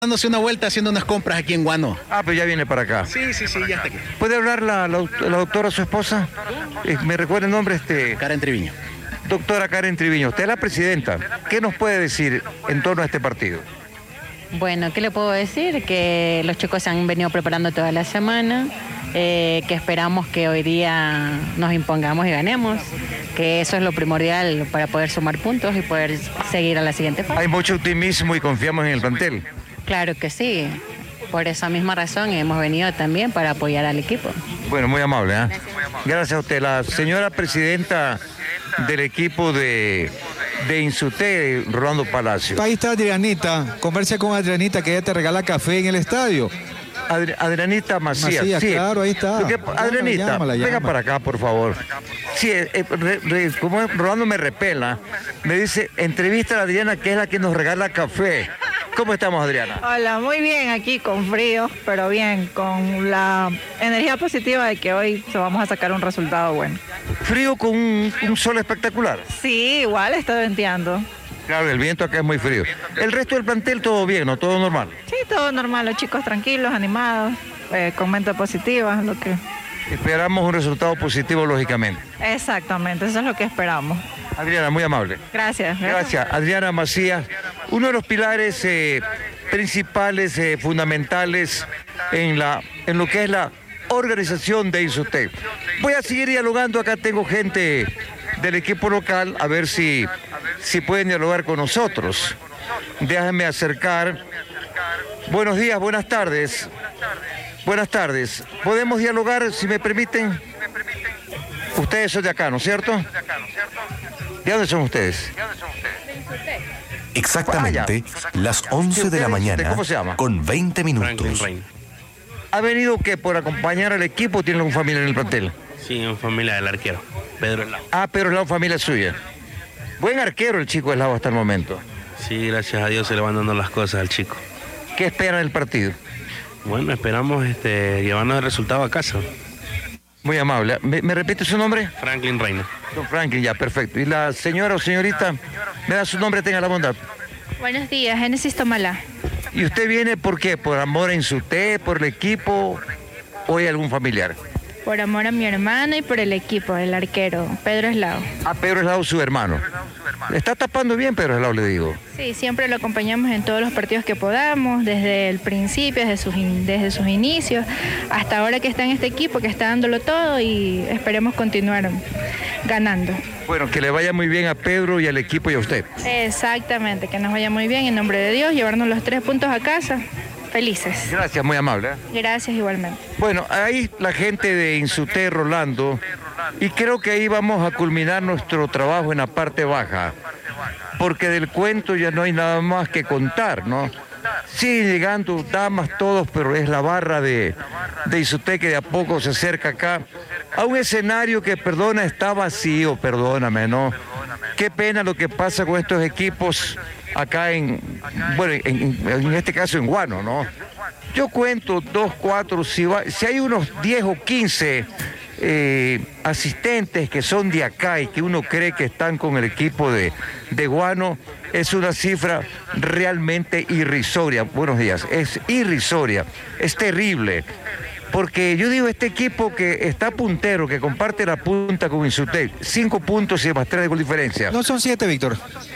dándose una vuelta, haciendo unas compras aquí en Guano. Ah, pero ya viene para acá. Sí, ya está aquí. ¿Puede hablar la doctora, su esposa? ¿Me recuerda el nombre? Karen Triviño. Doctora Karen Triviño, usted es la presidenta. ¿Qué nos puede decir en torno a este partido? Bueno, ¿qué le puedo decir? Que los chicos se han venido preparando toda la semana, que esperamos que hoy día nos impongamos y ganemos, que eso es lo primordial para poder sumar puntos y poder seguir a la siguiente fase. Hay mucho optimismo y confiamos en el plantel. Claro que sí, por esa misma razón hemos venido también para apoyar al equipo. Bueno, muy amable, ¿eh? Gracias a usted. La señora presidenta del equipo de Insute, Rolando Palacio. Ahí está Adrianita, conversa con Adrianita que ella te regala café en el estadio. Adrianita Macías, sí. Claro, ahí está. Adrianita, Llámala. venga para acá, por favor. Sí, como Rolando me repela, me dice, entrevista a Adriana, que es la que nos regala café. ¿Cómo estamos, Adriana? Hola, muy bien aquí, con frío, pero bien, con la energía positiva de que hoy vamos a sacar un resultado bueno. Frío con un sol espectacular. Sí, igual está venteando. Claro, el viento acá es muy frío. El resto del plantel todo bien, ¿no? Todo normal. Sí, todo normal, los chicos tranquilos, animados, con mente positiva, lo que... Esperamos un resultado positivo, lógicamente. Exactamente, eso es lo que esperamos. Adriana, muy amable. Gracias. Gracias. Adriana Macías, uno de los pilares principales, fundamentales en lo que es la organización de Insutec. Voy a seguir dialogando, acá tengo gente del equipo local, a ver si pueden dialogar con nosotros. Déjenme acercar. Buenos días, buenas tardes. Buenas tardes. ¿Podemos dialogar, si me permiten? Ustedes son de acá, ¿no es cierto? ¿De dónde son ustedes? Exactamente las 11 de la mañana, ¿cómo se llama? con 20 minutos. ¿Ha venido que por acompañar al equipo o tiene algún familiar en el plantel? Sí, un familia del arquero, Pedro Eslao. Ah, Pedro Eslao, familia suya. Buen arquero el chico Eslao hasta el momento. Sí, gracias a Dios se le van dando las cosas al chico. ¿Qué esperan del partido? Bueno, esperamos llevarnos el resultado a casa. Muy amable. ¿Me repite su nombre? Franklin Reina. Don Franklin, ya, perfecto. ¿Y la señora o señorita? ¿Me da su nombre? Tenga la bondad. Buenos días, Génesis Tomala. ¿Y usted viene por qué? ¿Por amor a Insute, por el equipo o hay algún familiar? Por amor a mi hermano y por el equipo, el arquero, Pedro Eslao. Ah, Pedro Eslao, su hermano. Está tapando bien Pedro Eslao, le digo. Sí, siempre lo acompañamos en todos los partidos que podamos, desde el principio, desde sus inicios, hasta ahora que está en este equipo, que está dándolo todo y esperemos continuar ganando. Bueno, que le vaya muy bien a Pedro y al equipo y a usted. Exactamente, que nos vaya muy bien, en nombre de Dios, llevarnos los 3 puntos a casa. Felices. Gracias, muy amable. Gracias igualmente. Bueno, ahí la gente de Insute, Rolando, y creo que ahí vamos a culminar nuestro trabajo en la parte baja, porque del cuento ya no hay nada más que contar, ¿no? Siguen llegando damas todos, pero es la barra de Insute que de a poco se acerca acá a un escenario que, perdona, está vacío, perdóname, ¿no? Qué pena lo que pasa con estos equipos acá en este caso en Guano, ¿no? Yo cuento 2, 4, si hay unos 10 o 15 asistentes que son de acá y que uno cree que están con el equipo de Guano, es una cifra realmente irrisoria. Buenos días, es irrisoria, es terrible. Porque yo digo, este equipo que está puntero, que comparte la punta con Insutec, 5 puntos y más 3 de gol diferencia. No son 7, Víctor.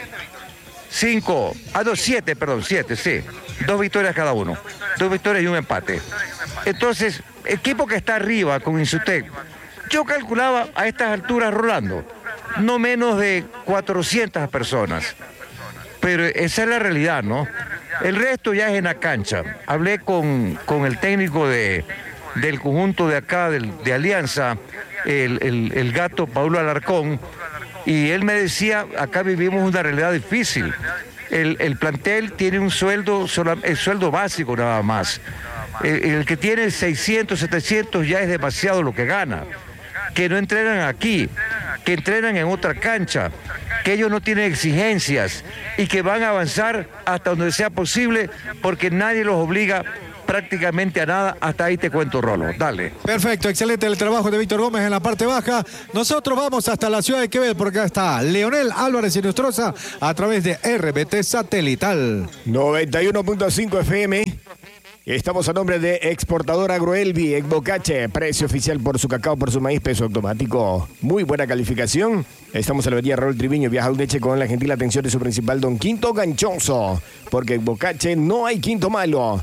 7, sí. 2 victorias cada uno. 2 victorias y un empate. Entonces, equipo que está arriba con Insutec, yo calculaba a estas alturas, Rolando, no menos de 400 personas. Pero esa es la realidad, ¿no? El resto ya es en la cancha. Hablé con el técnico del conjunto de acá, de Alianza, el gato Paulo Alarcón, y él me decía, acá vivimos una realidad difícil. El plantel tiene un sueldo, el sueldo básico nada más. El que tiene 600, 700 ya es demasiado lo que gana. Que no entrenan aquí, que entrenan en otra cancha, que ellos no tienen exigencias y que van a avanzar hasta donde sea posible porque nadie los obliga prácticamente a nada. Hasta ahí te cuento, Rolo. Dale. Perfecto, excelente el trabajo de Víctor Gómez en la parte baja. Nosotros vamos hasta la ciudad de Quevedo porque acá está Leonel Álvarez y Nostroza a través de RBT Satelital. 91.5 FM. Estamos a nombre de Exportador Agroelvi, Exbocache, precio oficial por su cacao, por su maíz, peso automático. Muy buena calificación. Estamos en la avenida Raúl Triviño, Viaja Udeche, con la gentil atención de su principal don Quinto Ganchoso, porque en Exbocache no hay quinto malo.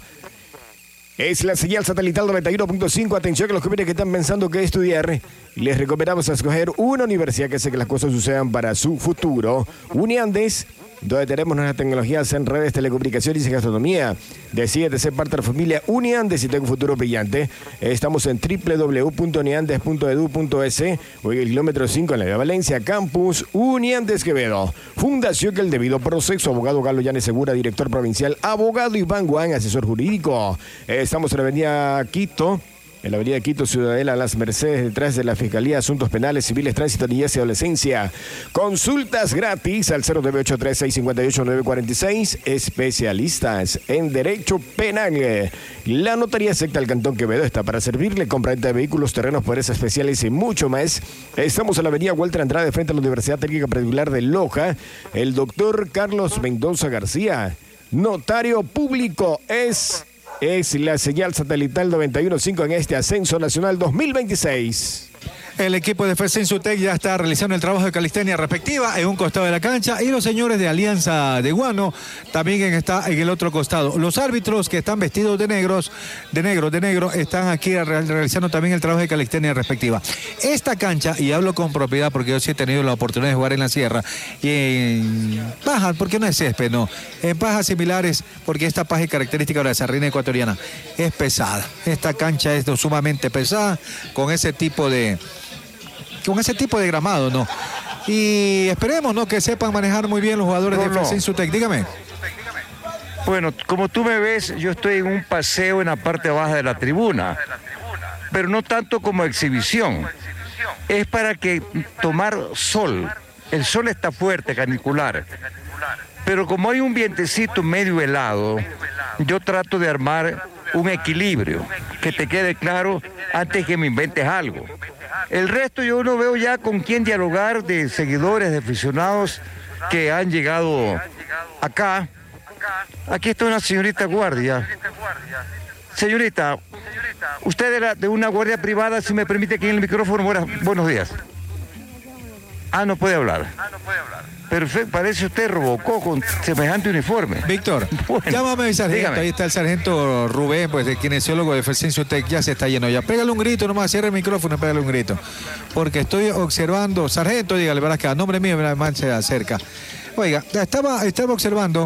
Es la señal satelital 91.5. Atención que los jóvenes que están pensando qué estudiar, les recomendamos escoger una universidad que hace que las cosas sucedan para su futuro. Uniandes, donde tenemos nuestras tecnologías en redes, telecomunicaciones y gastronomía. Decídete ser parte de la familia Uniandes y tenga un futuro brillante. Estamos en www.uniandes.edu.es o en el kilómetro 5 en la de Valencia, Campus Uniandes Quevedo. Fundación que el debido proceso. Abogado Galo Llanes Segura, director provincial. Abogado Iván Guán, asesor jurídico. Estamos en la avenida Quito. En la avenida Quito, Ciudadela, Las Mercedes, detrás de la Fiscalía de Asuntos Penales, Civiles, Tránsito, Niñez y Adolescencia. Consultas gratis al 0983-658-946. Especialistas en Derecho Penal. La Notaría Secta del Cantón Quevedo está para servirle. Compra-venta de vehículos, terrenos, poderes especiales y mucho más. Estamos en la avenida Walter Andrade, frente a la Universidad Técnica Particular de Loja. El doctor Carlos Mendoza García, notario público, es la señal satelital 91.5 en este Ascenso Nacional 2026. El equipo de Fesensutec ya está realizando el trabajo de calistenia respectiva en un costado de la cancha y los señores de Alianza de Guano también está en el otro costado. Los árbitros que están vestidos de negro, están aquí realizando también el trabajo de calistenia respectiva. Esta cancha, y hablo con propiedad porque yo sí he tenido la oportunidad de jugar en la sierra y en paja, porque no es césped, no, en pajas similares, porque esta paja es característica de la sarrina ecuatoriana, es pesada. Esta cancha es sumamente pesada con ese tipo de gramado, ¿no? Y esperemos, ¿no?, que sepan manejar muy bien los jugadores de Fesensutec. Dígame. Bueno, como tú me ves, yo estoy en un paseo en la parte baja de la tribuna, pero no tanto como exhibición. Es para que tomar sol. El sol está fuerte, canicular. Pero como hay un vientecito medio helado, yo trato de armar un equilibrio, que te quede claro antes que me inventes algo. El resto yo no veo ya con quién dialogar, de seguidores, de aficionados que han llegado acá. Aquí está una señorita guardia. Señorita, usted de una guardia privada, si me permite aquí en el micrófono, buenos días. No puede hablar. Perfecto, parece usted Robocó con semejante uniforme. Víctor, bueno, llámame al sargento. Dígame. Ahí está el sargento Rubén, pues el kinesiólogo de Fesensutec, ya se está lleno ya. Pégale un grito nomás, cierra el micrófono y pégale un grito. Porque estoy observando, sargento, dígale, verás que a nombre mío me se acerca. Oiga, estaba observando.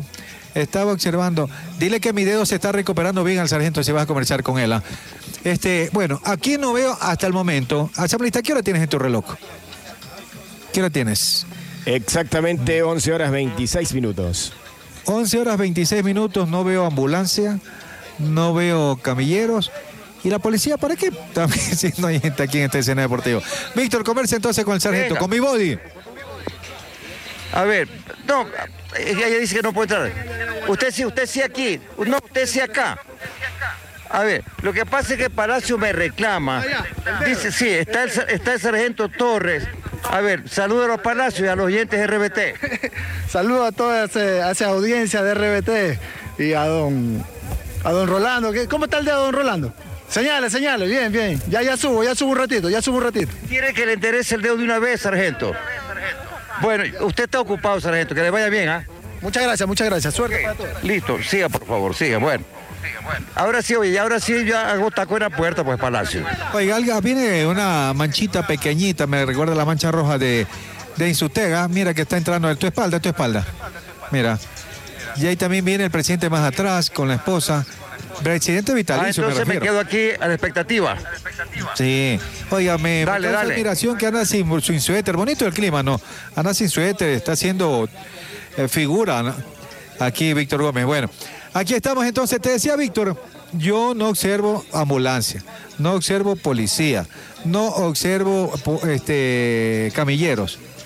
Dile que mi dedo se está recuperando bien al sargento si vas a conversar con él. Bueno, aquí no veo hasta el momento. Asambleísta, ¿qué hora tienes en tu reloj? ¿Qué hora tienes? Exactamente 11 horas 26 minutos. 11 horas 26 minutos, no veo ambulancia, no veo camilleros. ¿Y la policía para qué? También si no hay gente aquí en esta escena deportiva. Víctor, conversa entonces con el sargento, con mi body. A ver, no, ella dice que no puede entrar. Usted sí aquí, no, usted sí acá. A ver, lo que pasa es que Palacio me reclama. Dice, sí, está el sargento Torres. A ver, saludo a los Palacios y a los oyentes de RBT. Saludo a toda esa audiencia de RBT y a don Rolando. ¿Cómo está el dedo, don Rolando? Señale, bien. Ya subo un ratito. ¿Quiere que le interese el dedo de una vez, sargento? Bueno, usted está ocupado, sargento, que le vaya bien, ¿ah? Muchas gracias. Suerte para todos. Listo, siga, por favor, siga, bueno. Ahora sí ya hago taco en la puerta, pues, Palacio. Oiga, viene una manchita pequeñita, me recuerda la mancha roja de Insutega. Mira que está entrando en tu espalda. Mira. Y ahí también viene el presidente más atrás con la esposa. Presidente vitalicio, entonces me quedo aquí a la expectativa. Sí. Oiga, me dale. admiración que anda sin suéter. Bonito el clima, ¿no? Anda sin suéter, está haciendo figura, ¿no? Aquí Víctor Gómez. Bueno, aquí estamos entonces. Te decía, Víctor, yo no observo ambulancia, no observo policía, no observo camilleros.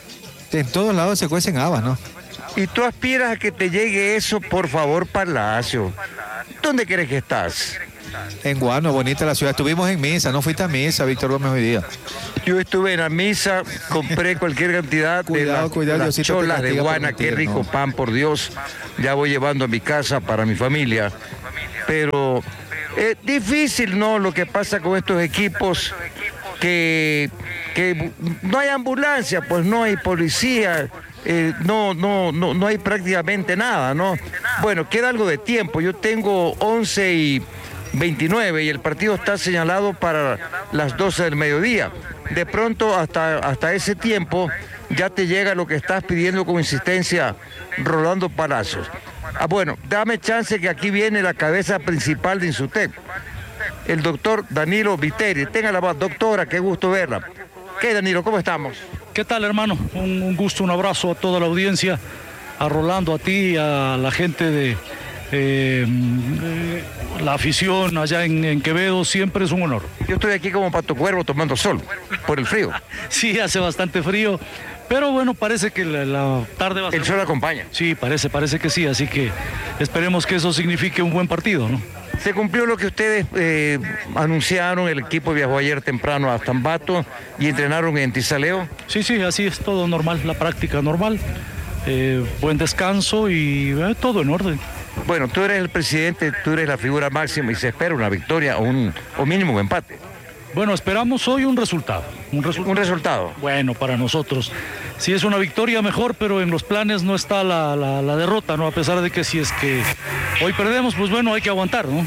En todos lados se cuecen habas, ¿no? Y tú aspiras a que te llegue eso, por favor, Palacio. ¿Dónde crees que estás? En Guano, bonita la ciudad. Estuvimos en misa, no fuiste a misa, Víctor Gómez, hoy día. Yo estuve en la misa, compré cualquier cantidad de las cholas de Guana, qué rico pan, por Dios. Ya voy llevando a mi casa para mi familia. Pero es difícil, ¿no? Lo que pasa con estos equipos, que no hay ambulancia, pues no hay policía. No hay prácticamente nada, ¿no? Bueno, queda algo de tiempo. Yo tengo 11:29 y el partido está señalado para las 12 del mediodía. De pronto, hasta ese tiempo, ya te llega lo que estás pidiendo con insistencia, Rolando Palacios. Bueno, dame chance que aquí viene la cabeza principal de Insutec, el doctor Danilo Viteri. Tenga la voz, doctora, qué gusto verla. ¿Qué, Danilo, cómo estamos? ¿Qué tal, hermano? Un gusto, un abrazo a toda la audiencia, a Rolando, a ti, a la gente de la afición allá en Quevedo. Siempre es un honor. Yo estoy aquí como Pato Cuervo tomando sol, por el frío. Sí, hace bastante frío, pero bueno, parece que la tarde va a ser... El sol acompaña. Sí, parece que sí, así que esperemos que eso signifique un buen partido, ¿no? Se cumplió lo que ustedes anunciaron, el equipo viajó ayer temprano a Tambato y entrenaron en Tizaleo. Sí, así es, todo normal, la práctica normal, buen descanso y todo en orden. Bueno, tú eres el presidente, tú eres la figura máxima y se espera una victoria o mínimo un empate. Bueno, esperamos hoy un resultado. ¿Un resultado? Bueno, para nosotros. Si es una victoria, mejor, pero en los planes no está la derrota, ¿no? A pesar de que si es que hoy perdemos, pues bueno, hay que aguantar, ¿no?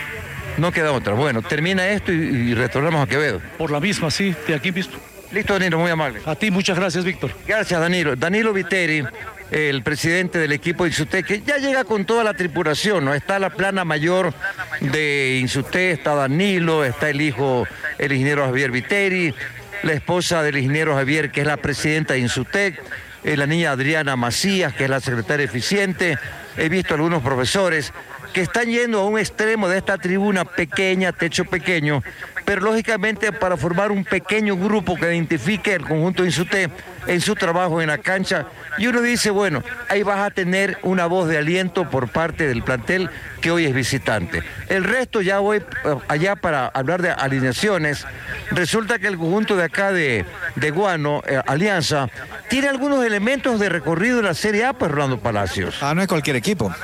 No queda otra. Bueno, termina esto y retornamos a Quevedo. Por la misma, sí, de aquí visto. Listo, Danilo, muy amable. A ti, muchas gracias, Víctor. Gracias, Danilo. Danilo Viteri, el presidente del equipo de Insutec, que ya llega con toda la tripulación, ¿no? Está la plana mayor de Insutec, está Danilo, está el hijo, el ingeniero Javier Viteri, la esposa del ingeniero Javier, que es la presidenta de Insutec, la niña Adriana Macías, que es la secretaria eficiente. He visto algunos profesores que están yendo a un extremo de esta tribuna pequeña, techo pequeño, pero lógicamente para formar un pequeño grupo que identifique el conjunto de Insutec en su trabajo en la cancha. Y uno dice, bueno, ahí vas a tener una voz de aliento por parte del plantel que hoy es visitante. El resto ya voy allá para hablar de alineaciones. Resulta que el conjunto de acá de Guano, Alianza, tiene algunos elementos de recorrido en la Serie A, pues, Rolando Palacios. No es cualquier equipo.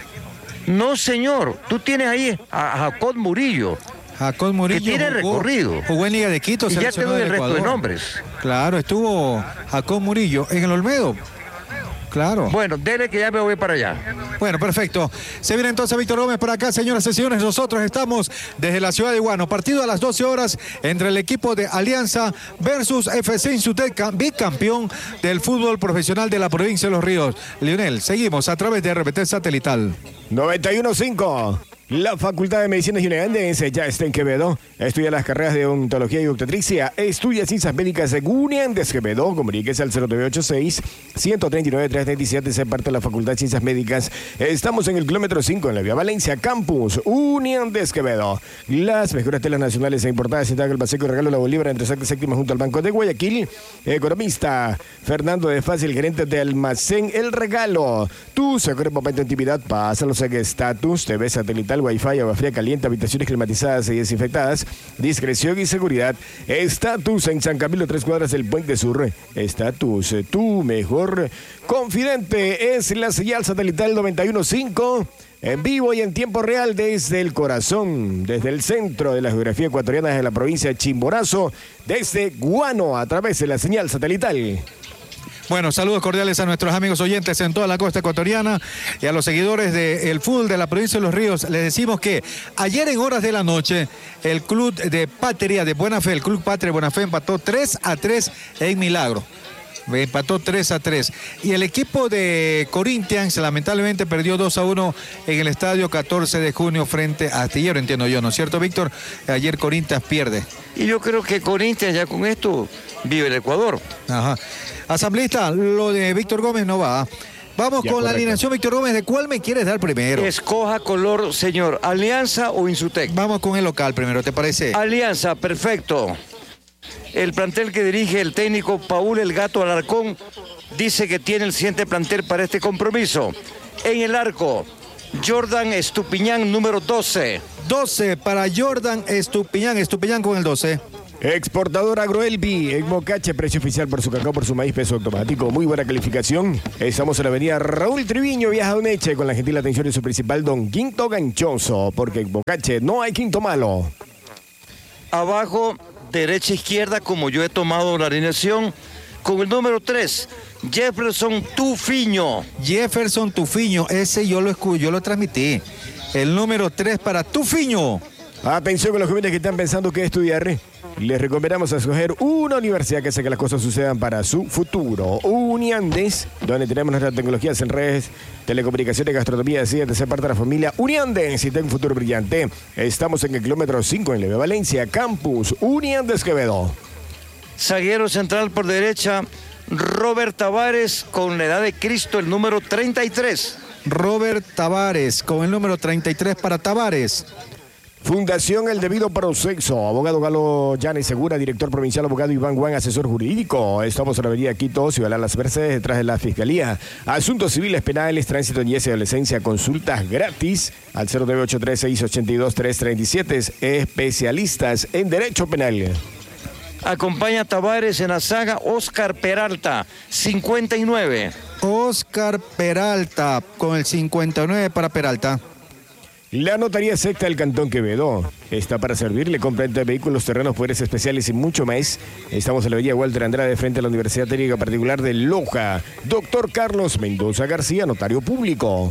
No, señor, tú tienes ahí a Jacob Murillo. Jacob Murillo que tiene recorrido. Jugó en Liga de Quito. Y ya te doy el resto de nombres. Claro, estuvo Jacob Murillo en el Olmedo. Claro. Bueno, dele que ya me voy para allá. Bueno, perfecto. Se viene entonces Víctor Gómez por acá, señoras y señores. Nosotros estamos desde la ciudad de Guano. Partido a las 12 horas entre el equipo de Alianza versus FC Insutec, bicampeón del fútbol profesional de la provincia de Los Ríos. Lionel, seguimos a través de RPT Satelital. 91.5. La Facultad de Medicina y Unidades ya está en Quevedo. Estudia las carreras de odontología y obstetricia. Estudia ciencias médicas en Unidades Quevedo. Comuníquese al 0986-139-337. Se parte de la Facultad de Ciencias Médicas. Estamos en el kilómetro 5 en la Vía Valencia, Campus Unidades Quevedo. Las mejores telas nacionales e importadas en el Paseco Regalo La Bolívar entre sexta y séptima junto al Banco de Guayaquil. Economista Fernando de Fácil, gerente de Almacén El Regalo. Tu seguro momento de intimidad, pásalos en Estatus, TV satelital, Wi-Fi, agua fría caliente, habitaciones climatizadas y desinfectadas, discreción y seguridad. Estatus en San Camilo, 3 cuadras del Puente Sur. Estatus, tu mejor confidente es la señal satelital 91.5. En vivo y en tiempo real desde el corazón, desde el centro de la geografía ecuatoriana de la provincia de Chimborazo, desde Guano, a través de la señal satelital. Bueno, saludos cordiales a nuestros amigos oyentes en toda la costa ecuatoriana y a los seguidores del fútbol de la provincia de Los Ríos. Les decimos que ayer en horas de la noche, el Club de Patria de Buena Fe, el Club Patria de Buena Fe empató 3-3 en Milagro. Empató 3-3. Y el equipo de Corinthians lamentablemente perdió 2-1 en el estadio 14 de junio frente a Astillero, entiendo yo, ¿no es cierto, Víctor? Ayer Corinthians pierde. Y yo creo que Corinthians ya con esto vive el Ecuador. Ajá. Asambleísta, lo de Víctor Gómez no va. Vamos ya, con correcto. La alineación, Víctor Gómez. ¿De cuál me quieres dar primero? Escoja color, señor. ¿Alianza o Insutec? Vamos con el local primero, ¿te parece? Alianza, perfecto. El plantel que dirige el técnico Paul El Gato Alarcón dice que tiene el siguiente plantel para este compromiso. En el arco, Jordan Estupiñán, número 12. 12 para Jordan Estupiñán. Estupiñán con el 12. Exportador Agroelvi, en Mocache, precio oficial por su cacao, por su maíz, peso automático, muy buena calificación. Estamos en la avenida Raúl Triviño, Vieja Doneche, con la gentil atención de su principal don Quinto Ganchoso, porque en Mocache no hay quinto malo. Abajo, derecha, izquierda, como yo he tomado la alineación, con el número 3, Jefferson Tufiño. Jefferson Tufiño, ese yo lo transmití. El número 3 para Tufiño. Atención con los jóvenes que están pensando qué estudiar. Les recomendamos escoger una universidad que hace que las cosas sucedan para su futuro. Uniandes, donde tenemos nuestras tecnologías en redes, telecomunicaciones, gastronomía, etc. parte de la familia Uniandes y ten un futuro brillante. Estamos en el kilómetro 5 en Leve Valencia, Campus Uniandes Quevedo. Zaguero central por derecha, Robert Tavares, con la edad de Cristo, el número 33. Robert Tavares, con el número 33 para Tavares. Fundación El Debido Proceso, abogado Galo Llanes Segura, director provincial, abogado Iván Juan, asesor jurídico. Estamos en la avenida Quito, Ciudad Las Mercedes, detrás de la Fiscalía. Asuntos civiles, penales, tránsito, niñez y adolescencia, consultas gratis al 0983-682-337, especialistas en derecho penal. Acompaña a Tavares en la saga Oscar Peralta, 59. Oscar Peralta, con el 59 para Peralta. La Notaría Secta del Cantón Quevedo está para servirle, comprende de vehículos, terrenos, poderes especiales y mucho más. Estamos en la avenida Walter Andrade, frente a la Universidad Técnica Particular de Loja. Doctor Carlos Mendoza García, notario público.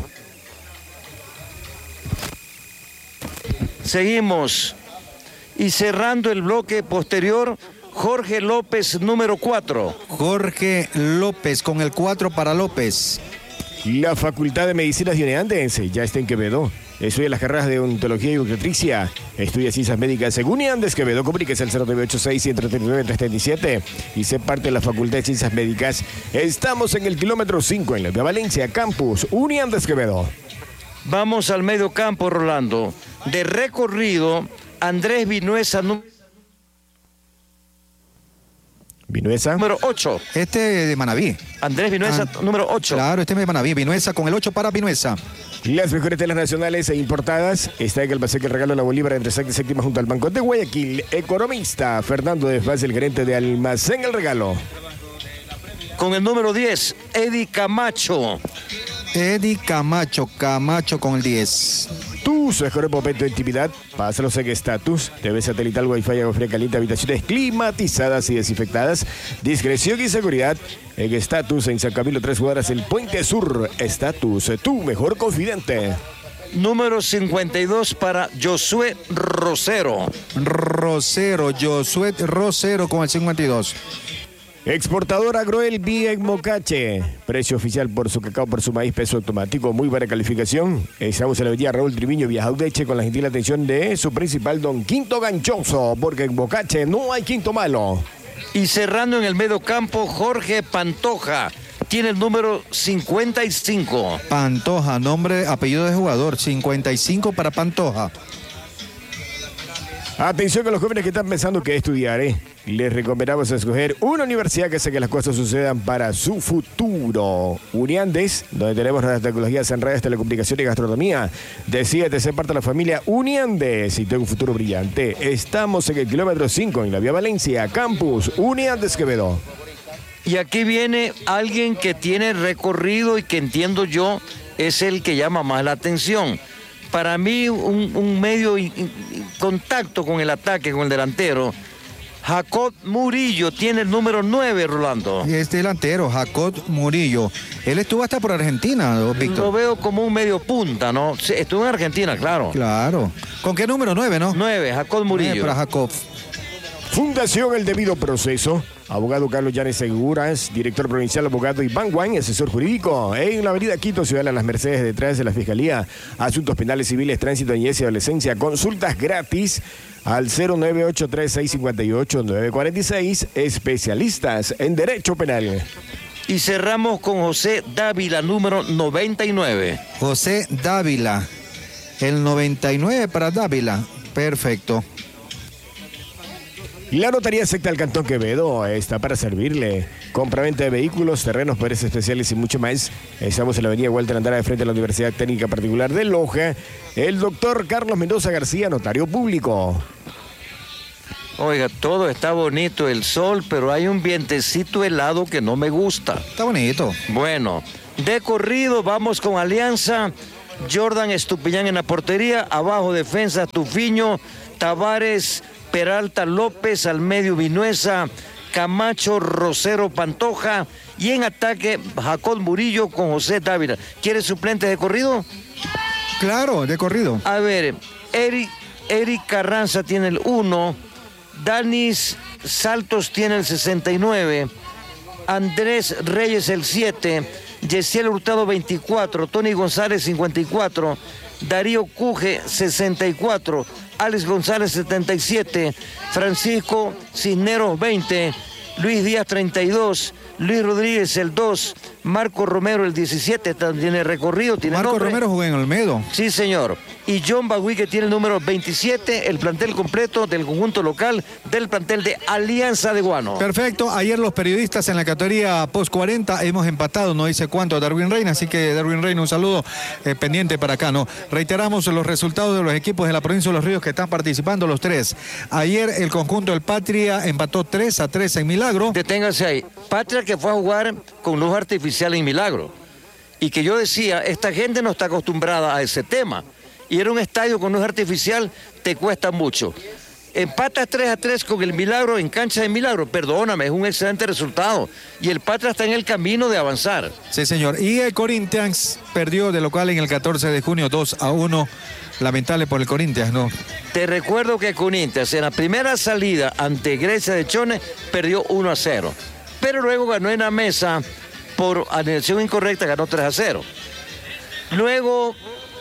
Seguimos. Y cerrando el bloque posterior, Jorge López, número 4. Jorge López, con el 4 para López. La Facultad de Medicinas de Uniandes ya está en Quevedo. Estudia las carreras de odontología y obstetricia. Estudia ciencias médicas en Uniandes Quevedo. Comuníquese al 0986-139-337 y sé parte de la Facultad de Ciencias Médicas. Estamos en el kilómetro 5 en la Vía Valencia, Campus Uniandes Quevedo. Vamos al medio campo, Rolando. De recorrido, Andrés Vinuesa, número 8. Este de Manaví. Andrés Vinuesa, número 8. Claro, este es de Manaví. Vinuesa con el 8 para Vinuesa. Las mejores telas nacionales e importadas. Está en el Paseque, el regalo de la Bolívar entre sexta y séptima junto al Banco de Guayaquil. Economista Fernando de Faz, el gerente de Almacén El Regalo. Con el número 10, Eddie Camacho. Eddie Camacho, Camacho con el 10. Tu mejor momento de intimidad, pásalos en Estatus. TV satelital, Wi-Fi, agua fría caliente, habitaciones climatizadas y desinfectadas. Discreción y seguridad en Estatus, en San Camilo, 3 cuadras, el Puente Sur. Estatus, tu mejor confidente. Número 52 para Josué Rosero. Josué Rosero con el 52. Exportador Agroelvi en Mocache. Precio oficial por su cacao, por su maíz, peso automático. Muy buena calificación. Estamos en la avenida Raúl Triviño, Vieja Doneche, con la gentil atención de su principal don Quinto Ganchoso, porque en Mocache no hay quinto malo. Y cerrando en el medio campo, Jorge Pantoja. Tiene el número 55. Pantoja, nombre, apellido de jugador. 55 para Pantoja. Atención con los jóvenes que están pensando qué estudiar, Les recomendamos escoger una universidad que hace que las cosas sucedan para su futuro. Uniandes, donde tenemos las tecnologías en redes, telecomunicaciones y gastronomía. Decídete ser parte de la familia Uniandes y tenga un futuro brillante. Estamos en el kilómetro 5 en la Vía Valencia, Campus Uniandes Quevedo. Y aquí viene alguien que tiene recorrido y que entiendo yo es el que llama más la atención. Para mí, un medio contacto con el ataque, con el delantero. Jacob Murillo tiene el número 9, Rolando. Este delantero, Jacob Murillo. Él estuvo hasta por Argentina, Víctor. Lo veo como un medio punta, ¿no? Sí, estuvo en Argentina, claro. Claro. ¿Con qué número? 9, ¿no? 9, Jacob Murillo. 9 para Jacob. Fundación El Debido Proceso. Abogado Carlos Llanes Seguras, director provincial, abogado Iván Juan, asesor jurídico. En la avenida Quito, Ciudad de Las Mercedes, detrás de la Fiscalía. Asuntos penales, civiles, tránsito, niñez y adolescencia. Consultas gratis al 0983-658-946. Especialistas en Derecho Penal. Y cerramos con José Dávila, número 99. José Dávila. El 99 para Dávila. Perfecto. La Notaría Secta del Cantón Quevedo está para servirle. Compra-venta de vehículos, terrenos, poderes especiales y mucho más. Estamos en la avenida Walter Andara de frente a la Universidad Técnica Particular de Loja. El doctor Carlos Mendoza García, notario público. Oiga, todo está bonito, el sol, pero hay un vientecito helado que no me gusta. Está bonito. Bueno, de corrido vamos con Alianza. Jordan Estupiñán en la portería. Abajo defensa Tufiño, Tavares, Peralta López, al medio Vinuesa, Camacho, Rosero, Pantoja. Y en ataque Jacob Murillo con José Dávila. ¿Quieres suplentes de corrido? Claro, de corrido. A ver, Eric Carranza tiene el 1. Danis Saltos tiene el 69, Andrés Reyes el 7, Yesiel Hurtado 24, Tony González 54, Darío Cuje 64, Alex González 77, Francisco Cisneros 20, Luis Díaz 32, Luis Rodríguez el 2, Marco Romero el 17, tiene recorrido, tiene Marco nombre. Romero jugó en Olmedo. Sí, señor. Y John Bagui, que tiene el número 27, el plantel completo del conjunto local del plantel de Alianza de Guano. Perfecto. Ayer los periodistas en la categoría post 40 hemos empatado, no dice cuánto, a Darwin Reina, así que Darwin Reina, un saludo pendiente para acá, ¿no? Reiteramos los resultados de los equipos de la provincia de Los Ríos que están participando los tres. Ayer el conjunto del Patria empató 3-3 en Milagro. Deténgase ahí. Patria que fue a jugar con luz artificial en Milagro. Y que yo decía, esta gente no está acostumbrada a ese tema. Y era un estadio con luz artificial, te cuesta mucho. Empatas 3-3 con el Milagro en cancha de Milagro, perdóname, es un excelente resultado. Y el Patria está en el camino de avanzar. Sí, señor. Y el Corinthians perdió de local en el 14 de junio 2-1. Lamentable por el Corinthians, ¿no? Te recuerdo que Corinthians en la primera salida ante Grecia de Chone perdió 1-0. Pero luego ganó en la mesa por alineación incorrecta, ganó 3-0. Luego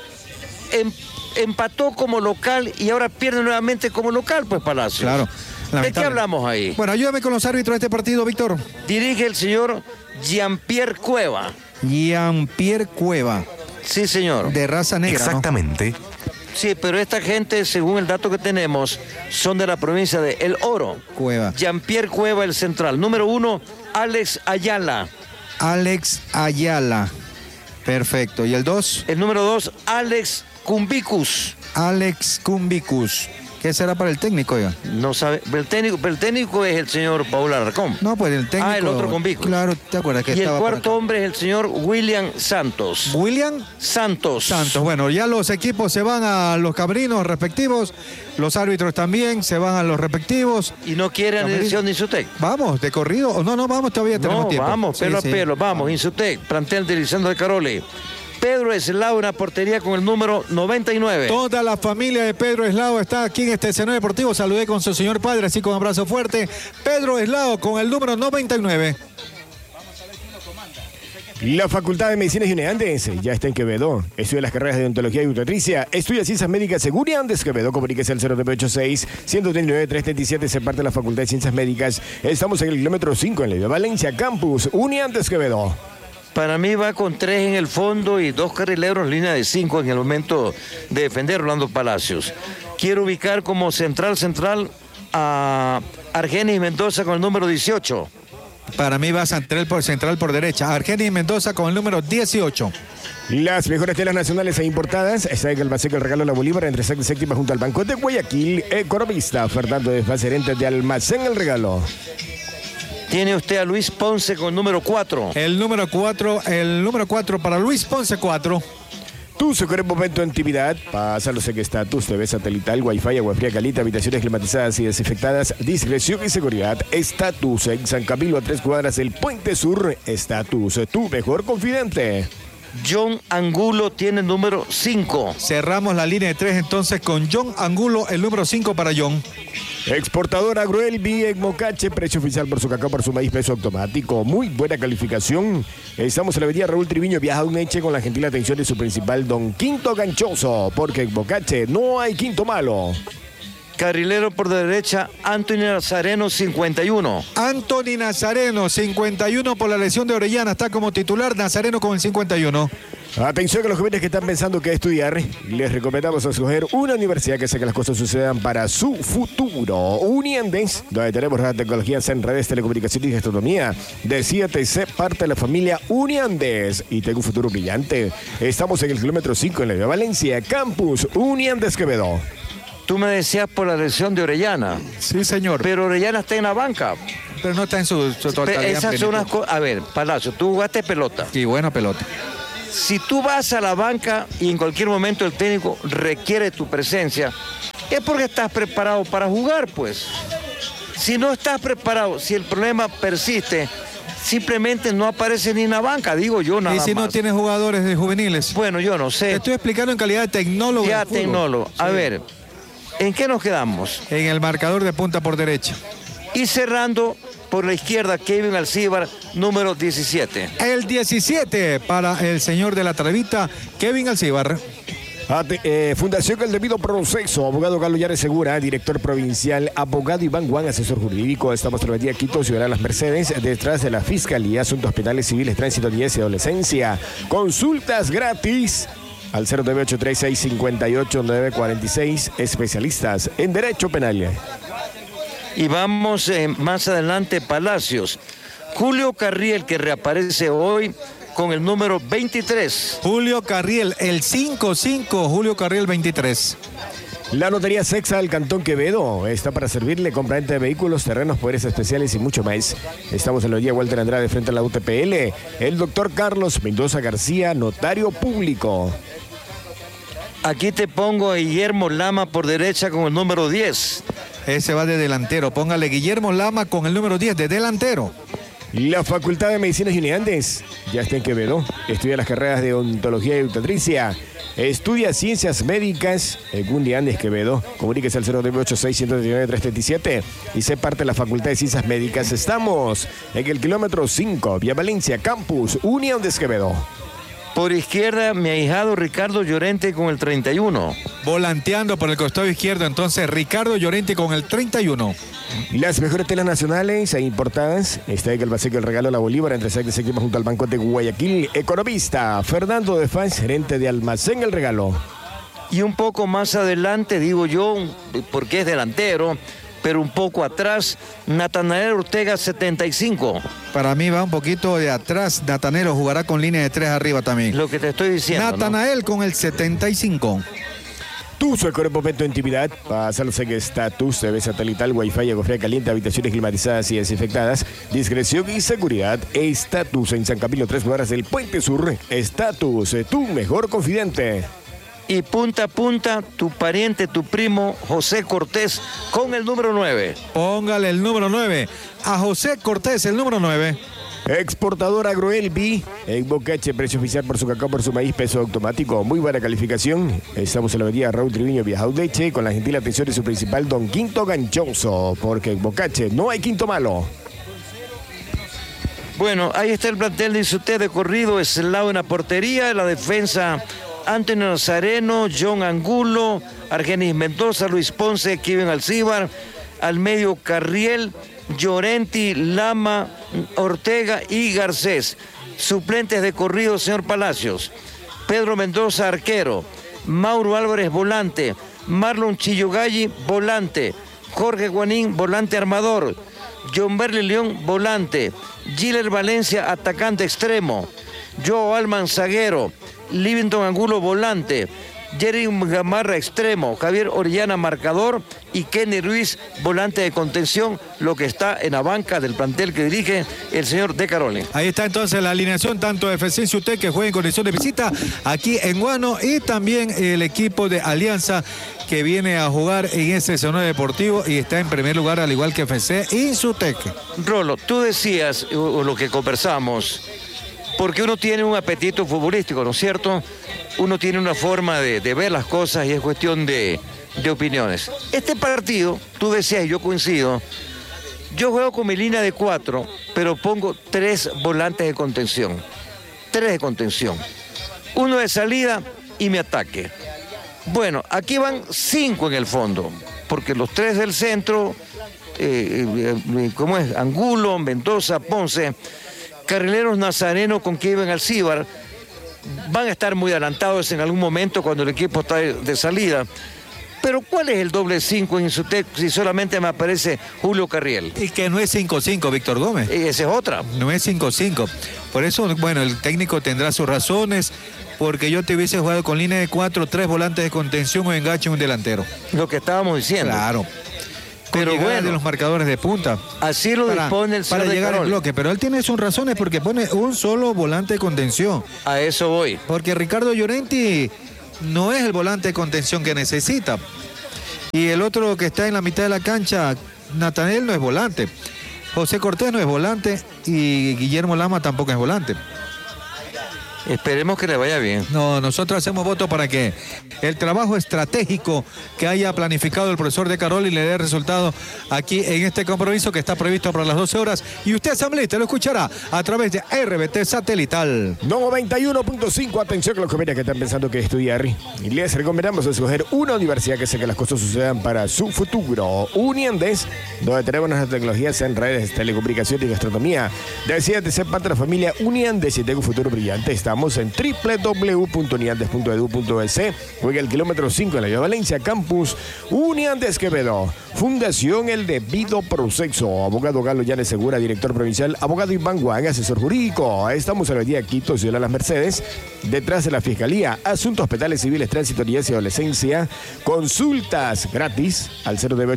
empató como local y ahora pierde nuevamente como local, pues Palacios. Claro. ¿De qué hablamos ahí? Bueno, ayúdame con los árbitros de este partido, Víctor. Dirige el señor Jean-Pierre Cueva. Jean-Pierre Cueva. Sí, señor. De raza negra, exactamente. ¿no? Sí, pero esta gente, según el dato que tenemos, son de la provincia de El Oro. Cueva. Jean-Pierre Cueva, el central. Número 1, Alex Ayala. Alex Ayala. Perfecto. ¿Y el 2? El número 2, Alex Cumbicus. Alex Cumbicus. ¿Qué será para el técnico, ya? No sabe. El técnico es el señor Paul Alarcón. No, pues el técnico. Ah, el otro Cumbicus. Claro, ¿te acuerdas que y estaba el cuarto hombre es el señor William Santos. ¿William? Santos. Bueno, ya los equipos se van a los cabrinos respectivos. Los árbitros también se van a los respectivos. ¿Y no quiere alineación de Insutec? Vamos, de corrido. O no, vamos, todavía tenemos tiempo. Vamos, pelo a pelo, vamos. Insutec, plantel de Lisandro de Caroli. Pedro Eslao en la portería con el número 99. Toda la familia de Pedro Eslao está aquí en este escenario deportivo. Saludé con su señor padre, así con un abrazo fuerte. Pedro Eslao con el número 99. La Facultad de Medicina Junior Andes ya está en Quevedo. Estudia las carreras de odontología y obstetricia. Estudia ciencias médicas Seguri Andes Quevedo. Comuníquese al 0986-139-337. Se parte de la Facultad de Ciencias Médicas. Estamos en el kilómetro 5 en la de Valencia Campus. Uniandes Quevedo. Para mí va con 3 en el fondo y 2 carrileros en línea de 5 en el momento de defender Orlando Palacios. Quiero ubicar como central a Argenis Mendoza con el número 18. Para mí va central por derecha. Argenis Mendoza con el número 18. Las mejores telas nacionales e importadas. Está en el Almacén El Regalo La Bolívar, entre sexta y séptima, junto al Banco de Guayaquil. Economista Fernando de Gerente de Almacén El Regalo. Tiene usted a Luis Ponce con el número 4. El número 4 para Luis Ponce 4. Tu seguro momento de intimidad. Pásalo, sé que estatus, TV satelital, wifi, agua fría calita, habitaciones climatizadas y desinfectadas, discreción y seguridad. Estatus en San Camilo, a 3 cuadras del Puente Sur. Estatus, tu mejor confidente. John Angulo tiene el número 5. Cerramos la línea de 3 entonces con John Angulo, el número 5 para John. Exportadora Agroelvi en Mocache, precio oficial por su cacao, por su maíz, peso automático. Muy buena calificación. Estamos en la avenida Raúl Triviño, viaja un eche con la gentil atención de su principal don Quinto Ganchoso, porque en Mocache no hay quinto malo. Carrilero por derecha, Anthony Nazareno, 51. Anthony Nazareno, 51 por la lesión de Orellana, está como titular. Nazareno con el 51. Atención a los jóvenes que están pensando qué estudiar. Les recomendamos escoger una universidad que hace que las cosas sucedan para su futuro. Uniandes, donde tenemos las tecnologías en redes, telecomunicaciones y gastronomía. Decídete ser parte de la familia Uniandes y tenga un futuro brillante. Estamos en el kilómetro 5 en la de Valencia, Campus Uniandes Quevedo. Tú me decías por la lesión de Orellana. Sí, señor. Pero Orellana está en la banca. Pero no está en su totalidad. Esas son unas cosas. A ver, Palacio, tú jugaste pelota. Y buena pelota. Si tú vas a la banca y en cualquier momento el técnico requiere tu presencia, es porque estás preparado para jugar, pues. Si no estás preparado, si el problema persiste, simplemente no aparece ni en la banca, digo yo nada más. ¿Y si no tienes jugadores de juveniles? Bueno, yo no sé. Te estoy explicando en calidad de tecnólogo. Ya, tecnólogo. A ver, ¿en qué nos quedamos? En el marcador de punta por derecha. Y cerrando por la izquierda, Kevin Alcíbar, número 17. El 17 para el señor de la Trevita, Kevin Alcíbar. Fundación El Debido Proceso, abogado Carlos Llanes Segura, director provincial, abogado Iván Juan, asesor jurídico. Estamos en la avenida Quito, Ciudad de las Mercedes, detrás de la Fiscalía, Asuntos Penales Civiles, Tránsito, Niñez y Adolescencia. Consultas gratis al 09836584946, especialistas en Derecho Penal. Y vamos más adelante, Palacios. Julio Carriel, que reaparece hoy con el número 23. Julio Carriel, el 5-5, Julio Carriel 23. La Notaría Sexa del Cantón Quevedo está para servirle, compraventa de vehículos, terrenos, poderes especiales y mucho más. Estamos en la vía Walter Andrade frente a la UTPL. El doctor Carlos Mendoza García, notario público. Aquí te pongo a Guillermo Lama por derecha con el número 10. Ese va de delantero. Póngale Guillermo Lama con el número 10 de delantero. La Facultad de Medicina Juni Andes ya está en Quevedo. Estudia las carreras de odontología y obstetricia. Estudia ciencias médicas en Juni Andes Quevedo. Comuníquese al 098-639-337 y sé parte de la Facultad de Ciencias Médicas. Estamos en el kilómetro 5, Vía Valencia, Campus Juni Andes Quevedo. Por izquierda, mi ahijado Ricardo Llorente con el 31. Volanteando por el costado izquierdo, entonces Ricardo Llorente con el 31. Las mejores telas nacionales e importadas. Está en el Paseo del Regalo La Bolívar, entre Sáenz de junto al Banco de Guayaquil. Economista Fernando de Faz, gerente de Almacén El Regalo. Y un poco más adelante, digo yo, porque es delantero, pero un poco atrás, Natanael Ortega, 75. Para mí va un poquito de atrás. Natanael jugará con línea de 3 arriba también. Lo que te estoy diciendo. Natanael, ¿no?, con el 75. Tu cuerpo momento de intimidad. Pásalos en Estatus, TV satelital, wifi, agua fría caliente, habitaciones climatizadas y desinfectadas. Discreción y seguridad. Estatus en San Camilo, 3 cuadras del Puente Sur. Estatus, tu mejor confidente. Y punta a punta, tu pariente, tu primo, José Cortés, con el número 9. Póngale el número 9 a José Cortés, el número 9. Exportador Agroelvi, en Bocache, precio oficial por su cacao, por su maíz, peso automático, muy buena calificación. Estamos en la avenida Raúl Triviño, Vía Jaudeche, con la gentil atención de su principal, don Quinto Ganchoso, porque en Bocache no hay quinto malo. Bueno, ahí está el plantel de Insuté de corrido, es el lado en la portería, la defensa, Antonio Nazareno, John Angulo, Argenis Mendoza, Luis Ponce, Kevin Alcíbar, al medio Carriel, Llorenti, Lama, Ortega y Garcés. Suplentes de corrido, señor Palacios. Pedro Mendoza, arquero. Mauro Álvarez, volante. Marlon Chillogalli, volante. Jorge Guanín, volante armador. John Berli León, volante. Giler Valencia, atacante extremo. Joe Alman, zaguero. Livington Angulo, volante. Jerry Gamarra, extremo. Javier Orellana, marcador. Y Kenny Ruiz, volante de contención, lo que está en la banca del plantel que dirige el señor De Caroli. Ahí está entonces la alineación, tanto de FC Insuté, que juega en condición de visita aquí en Guano, y también el equipo de Alianza, que viene a jugar en ese escenario deportivo y está en primer lugar, al igual que FC Insuté. Rolo, tú decías, o lo que conversamos, porque uno tiene un apetito futbolístico, ¿no es cierto? Uno tiene una forma de ver las cosas y es cuestión de opiniones. Este partido, tú decías y yo coincido, yo juego con mi línea de 4, pero pongo 3 volantes de contención. 3 de contención. 1 de salida y mi ataque. Bueno, aquí van 5 en el fondo, porque los 3 del centro, ¿cómo es? Angulo, Mendoza, Ponce, carrileros Nazareno con Kevin Alcíbar, van a estar muy adelantados en algún momento cuando el equipo está de salida. Pero ¿cuál es el doble 5 en Insutec si solamente me aparece Julio Carriel? Y que no es 5-5, Víctor Gómez. Esa es otra. No es 5-5. Por eso, bueno, el técnico tendrá sus razones, porque yo te hubiese jugado con línea de 4, 3 volantes de contención o enganche en un delantero. Lo que estábamos diciendo. Claro. Pero bueno, de los marcadores de punta. Así lo dispone el señor para llegar al bloque, pero él tiene sus razones porque pone un solo volante de contención. A eso voy. Porque Ricardo Llorenti no es el volante de contención que necesita. Y el otro que está en la mitad de la cancha, Nathaniel, no es volante. José Cortés no es volante y Guillermo Lama tampoco es volante. Esperemos que le vaya bien. No, nosotros hacemos voto para que el trabajo estratégico que haya planificado el profesor De Caroli le dé resultado aquí en este compromiso que está previsto para las 12 horas. Y usted, asambleísta, lo escuchará a través de RBT Satelital. 91.5, atención a los jóvenes que están pensando que estudiar. Y les recomendamos escoger una universidad que hace que las cosas sucedan para su futuro. Uniandes, donde tenemos nuestras tecnologías en redes, telecomunicación y gastronomía. Decídete ser parte de la familia Uniandes y tenga un futuro brillante. Estamos en www.uniandes.edu.es. Juega el kilómetro 5 en la Vía Valencia, Campus Uniandes Quevedo. Fundación El Debido Proceso. Abogado Galo Llanes Segura, director provincial. Abogado Iván Guan, asesor jurídico. Estamos en la avenida Quito, Ciudad de las Mercedes, detrás de la Fiscalía. Asuntos penales, civiles, tránsito, niñez y adolescencia. Consultas gratis al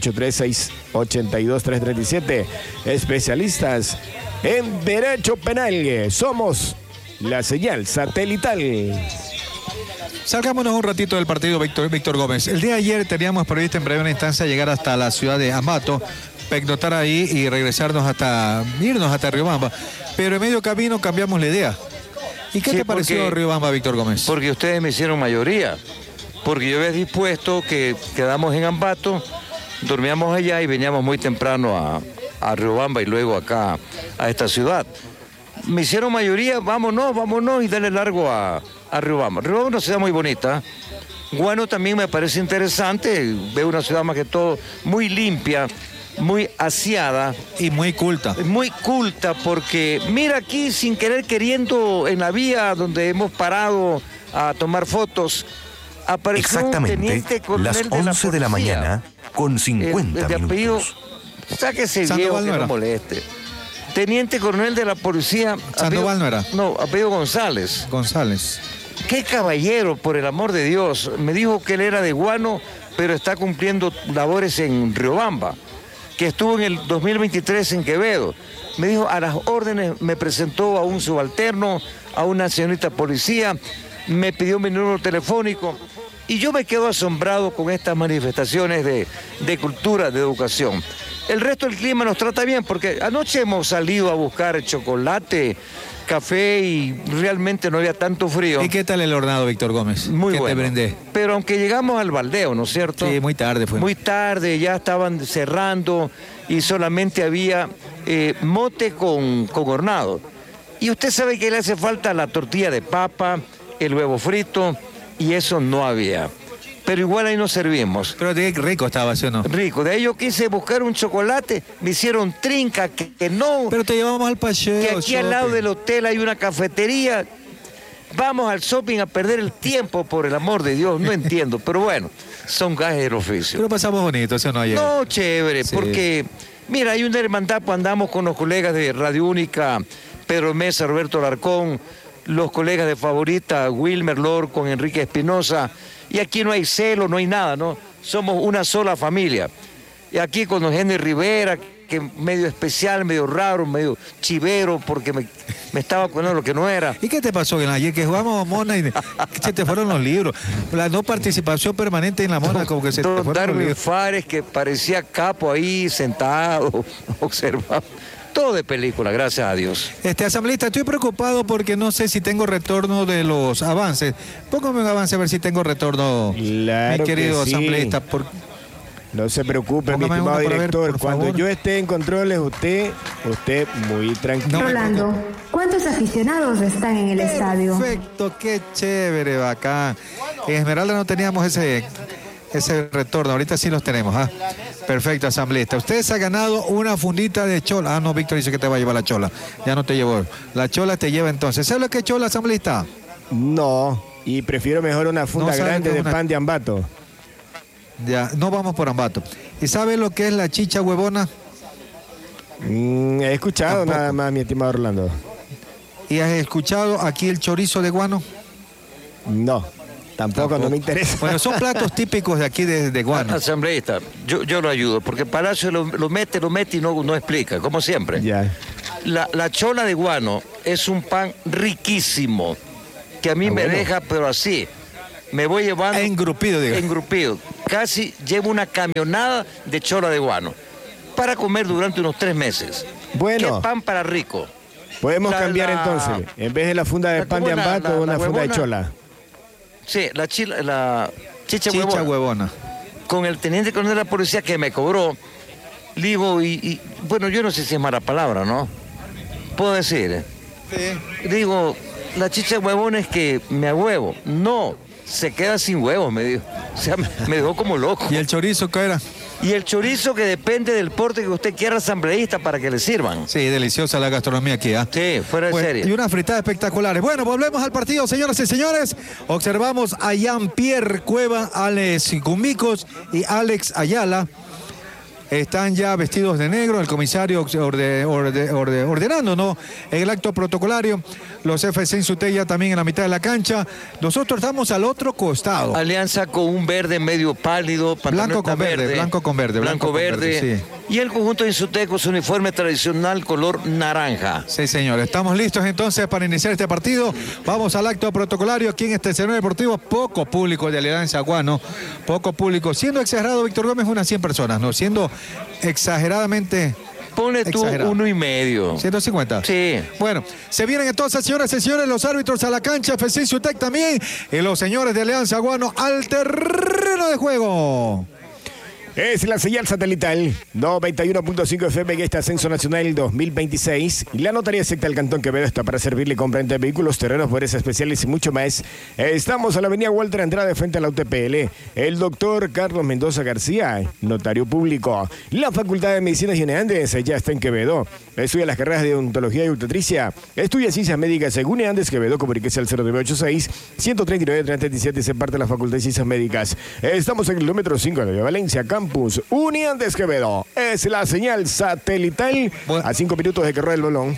0983-682-337. Especialistas en Derecho Penal. Somos la señal satelital. Salgámonos un ratito del partido, Víctor Gómez. El día de ayer teníamos previsto en primera instancia llegar hasta la ciudad de Ambato, pernoctar ahí y regresarnos irnos hasta Riobamba. Pero en medio camino cambiamos la idea. ¿Y qué te pareció Riobamba, Víctor Gómez? Porque ustedes me hicieron mayoría. Porque yo había dispuesto que quedamos en Ambato, dormíamos allá y veníamos muy temprano a Riobamba y luego acá a esta ciudad. Me hicieron mayoría, vámonos y darle largo a Riobamba. Riobamba es una ciudad muy bonita. Guano también me parece interesante. Veo una ciudad más que todo muy limpia, muy aseada. Y muy culta. Muy culta porque, mira aquí, sin querer queriendo, en la vía donde hemos parado a tomar fotos, apareció exactamente un teniente coronel las 11 de la mañana con 50 de apellido, minutos. Sáquese viejo que no moleste. Teniente coronel de la policía. Sandoval no era. No, apellido González. González. Qué caballero, por el amor de Dios. Me dijo que él era de Guano, pero está cumpliendo labores en Riobamba, que estuvo en el 2023 en Quevedo. Me dijo, a las órdenes, me presentó a un subalterno, a una señorita policía, me pidió mi número telefónico. Y yo me quedo asombrado con estas manifestaciones de cultura, de educación. El resto del clima nos trata bien, porque anoche hemos salido a buscar chocolate, café y realmente no había tanto frío. ¿Y qué tal el hornado, Víctor Gómez? Muy bueno. ¿Qué te brindé? Pero aunque llegamos al baldeo, ¿no es cierto? Sí, muy tarde fue. Muy tarde, ya estaban cerrando y solamente había mote con hornado. Y usted sabe que le hace falta la tortilla de papa, el huevo frito, y eso no había. Pero igual ahí nos servimos. Pero de rico estaba, ¿sí o no? Rico. De ahí yo quise buscar un chocolate, me hicieron trinca, que no. Pero te llevamos al paseo. Que aquí al lado del hotel hay una cafetería. Vamos al shopping a perder el tiempo, por el amor de Dios. No entiendo, pero bueno, son gajes del oficio. Pero pasamos bonito, ¿sí o no? Ayer. No, chévere, sí. Porque, mira, hay una hermandad, pues andamos con los colegas de Radio Única, Pedro Mesa, Roberto Larcón, los colegas de Favorita, Wilmer Lor con Enrique Espinosa. Y aquí no hay celo, no hay nada, ¿no? Somos una sola familia. Y aquí con don Henry Rivera, que medio especial, medio raro, medio chivero, porque me estaba poniendo lo que no era. ¿Y qué te pasó ayer que jugamos Mona y se te fueron los libros? La no participación permanente en la Mona, como que se te fueron los libros. Fares, que parecía capo ahí, sentado, observado. Todo de película, gracias a Dios. Asambleísta, estoy preocupado porque no sé si tengo retorno de los avances. Póngame un avance a ver si tengo retorno, claro, mi querido asambleísta. Sí. No se preocupe, mi estimado director. Ver, cuando yo esté en controles, usted muy tranquilo. Rolando, ¿cuántos aficionados están en el estadio? Perfecto, qué chévere, bacán. En Esmeralda no teníamos ese retorno, ahorita sí los tenemos. Perfecto, asambleísta. Usted se ha ganado una fundita de chola. No, Víctor dice que te va a llevar la chola. Ya no te llevó. La chola te lleva entonces. ¿Sabes lo que es chola, asambleísta? No, y prefiero mejor una funda grande de pan de Ambato. Ya, no vamos por Ambato. ¿Y sabe lo que es la chicha huevona? He escuchado tampoco. Nada más, mi estimado Orlando. ¿Y has escuchado aquí el chorizo de guano? No, tampoco. No me interesa. Bueno, son platos típicos de aquí de Guano. Asambleísta, yo lo ayudo, porque Palacio lo mete y no explica, como siempre. Ya. La chola de guano es un pan riquísimo, que a mí me deja, pero así, me voy llevando... Engrupido, digo. Engrupido. Casi llevo una camionada de chola de guano, para comer durante unos 3 meses. Bueno. ¿Qué pan para rico? Podemos cambiar entonces, en vez de la funda de pan de Ambato, una funda de chola. Sí, la chicha huevona. Con el teniente coronel de la policía que me cobró, digo, bueno, yo no sé si es mala palabra, ¿no? Puedo decir. Sí. Digo, la chicha huevona es que me ahuevo. No, se queda sin huevos, me dijo. O sea, me dejó como loco. ¿Y el chorizo qué era? Y el chorizo que depende del porte que usted quiera, asambleísta, para que le sirvan. Sí, deliciosa la gastronomía aquí, ¿ah? Sí, fuera de serie. Y unas fritadas espectaculares. Bueno, volvemos al partido, señoras y señores. Observamos a Jean-Pierre Cueva, Alex Gumicos y Alex Ayala. Están ya vestidos de negro, el comisario ordenando, ¿no? En el acto protocolario, los FC Insutec también en la mitad de la cancha. Nosotros estamos al otro costado. Alianza con un verde medio pálido, blanco con verde, sí. Y el conjunto de Insutec con su uniforme tradicional color naranja. Sí, señor. Estamos listos entonces para iniciar este partido. Vamos al acto protocolario aquí en este escenario deportivo. Poco público de Alianza Guano, poco público. Siendo exagerado, Víctor Gómez, unas 100 personas, ¿no? Siendo exageradamente... Ponle tú exagerado. 1,5. 150. Sí. Bueno, se vienen entonces, señoras y señores, los árbitros a la cancha, FC Insutec también, y los señores de Alianza Guano al terreno de juego. Es la señal satelital 91.5 FM que está Ascenso Nacional 2026. Y la notaría secta del Cantón Quevedo está para servirle compra de vehículos, terrenos, poderes especiales y mucho más. Estamos a la avenida Walter Andrade frente a la UTPL. El doctor Carlos Mendoza García, notario público. La Facultad de Medicina y Andes ya está en Quevedo. Estudia las carreras de odontología y obstetricia. Estudia ciencias médicas según Andes Quevedo, comuníquese al 0986-139-337 y se parte de la Facultad de Ciencias Médicas. Estamos en el kilómetro 5 de Valencia, Campus Uniandes Quevedo. Es la señal satelital a 5 minutos de que ruede el balón.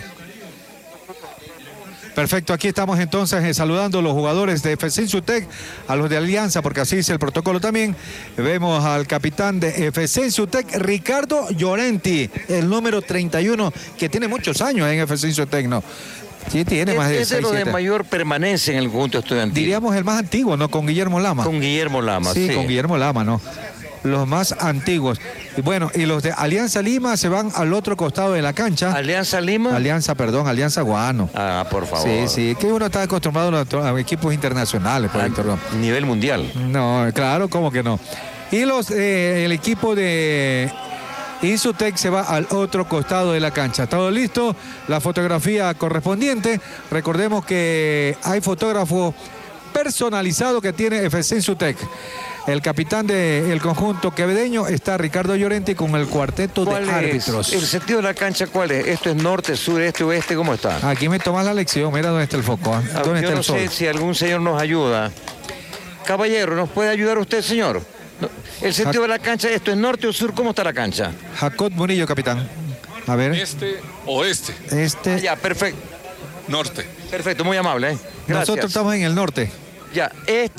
Perfecto, aquí estamos entonces saludando a los jugadores de FC Insutec, a los de Alianza, porque así dice el protocolo también. Vemos al capitán de FC Insutec, Ricardo Llorenti, el número 31, que tiene muchos años en FC Insutec, ¿no? Sí, tiene más de 6, es de lo de mayor permanencia en el conjunto estudiantil. Diríamos el más antiguo, ¿no? Con Guillermo Lama. Con Guillermo Lama, sí. Con Guillermo Lama, ¿no? Los más antiguos. Y bueno, y los de Alianza Lima se van al otro costado de la cancha. ¿Alianza Lima? Alianza Guano. Ah, por favor. Sí, que uno está acostumbrado a equipos internacionales, por Víctor. Nivel mundial. No, claro, ¿cómo que no? Y el equipo de Insutec se va al otro costado de la cancha. ¿Todo listo? La fotografía correspondiente. Recordemos que hay fotógrafo personalizado que tiene FC Insutec. El capitán del conjunto quevedeño está Ricardo Llorenti con el cuarteto de árbitros. ¿El sentido de la cancha cuál es? ¿Esto es norte, sur, este, oeste? ¿Cómo está? Aquí me tomas la lección. Mira dónde está el foco. ¿Dónde está el sol? Yo no sé si algún señor nos ayuda. Caballero, ¿nos puede ayudar usted, señor? ¿El sentido de la cancha, esto es norte o sur? ¿Cómo está la cancha? Jacob Murillo, capitán. A ver. Este, oeste. Este. Ya, perfecto. Norte. Perfecto, muy amable. Gracias. Nosotros estamos en el norte. Ya,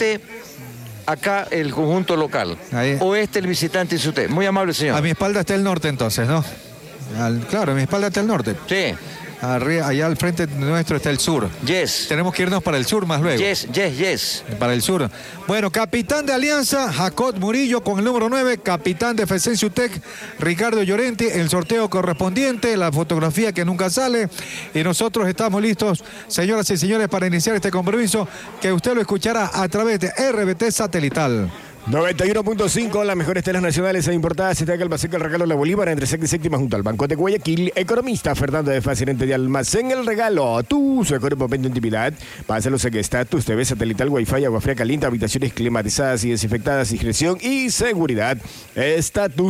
acá el conjunto local. Ahí. Oeste el visitante Insutec. Muy amable, señor. A mi espalda está el norte entonces, ¿no? Claro, a mi espalda está el norte. Sí. Allá al frente nuestro está el sur. Yes. Tenemos que irnos para el sur más luego. Yes. Para el sur. Bueno, capitán de Alianza, Jacob Murillo con el número 9. Capitán de FC Insutec, Ricardo Llorenti. El sorteo correspondiente, la fotografía que nunca sale. Y nosotros estamos listos, señoras y señores, para iniciar este compromiso que usted lo escuchará a través de RBT Satelital. 91.5, las mejores telas nacionales e importadas. Está acá el Almacén El Regalo La Bolívar, entre sexta y séptima, junto al Banco de Guayaquil. Economista Fernando de Gerente de Almacén El Regalo. Tú, su mejor momento de intimidad. Pásalos en Estatus, TV satelital, Wi-Fi, agua fría caliente, habitaciones climatizadas y desinfectadas, discreción y seguridad. Estatus.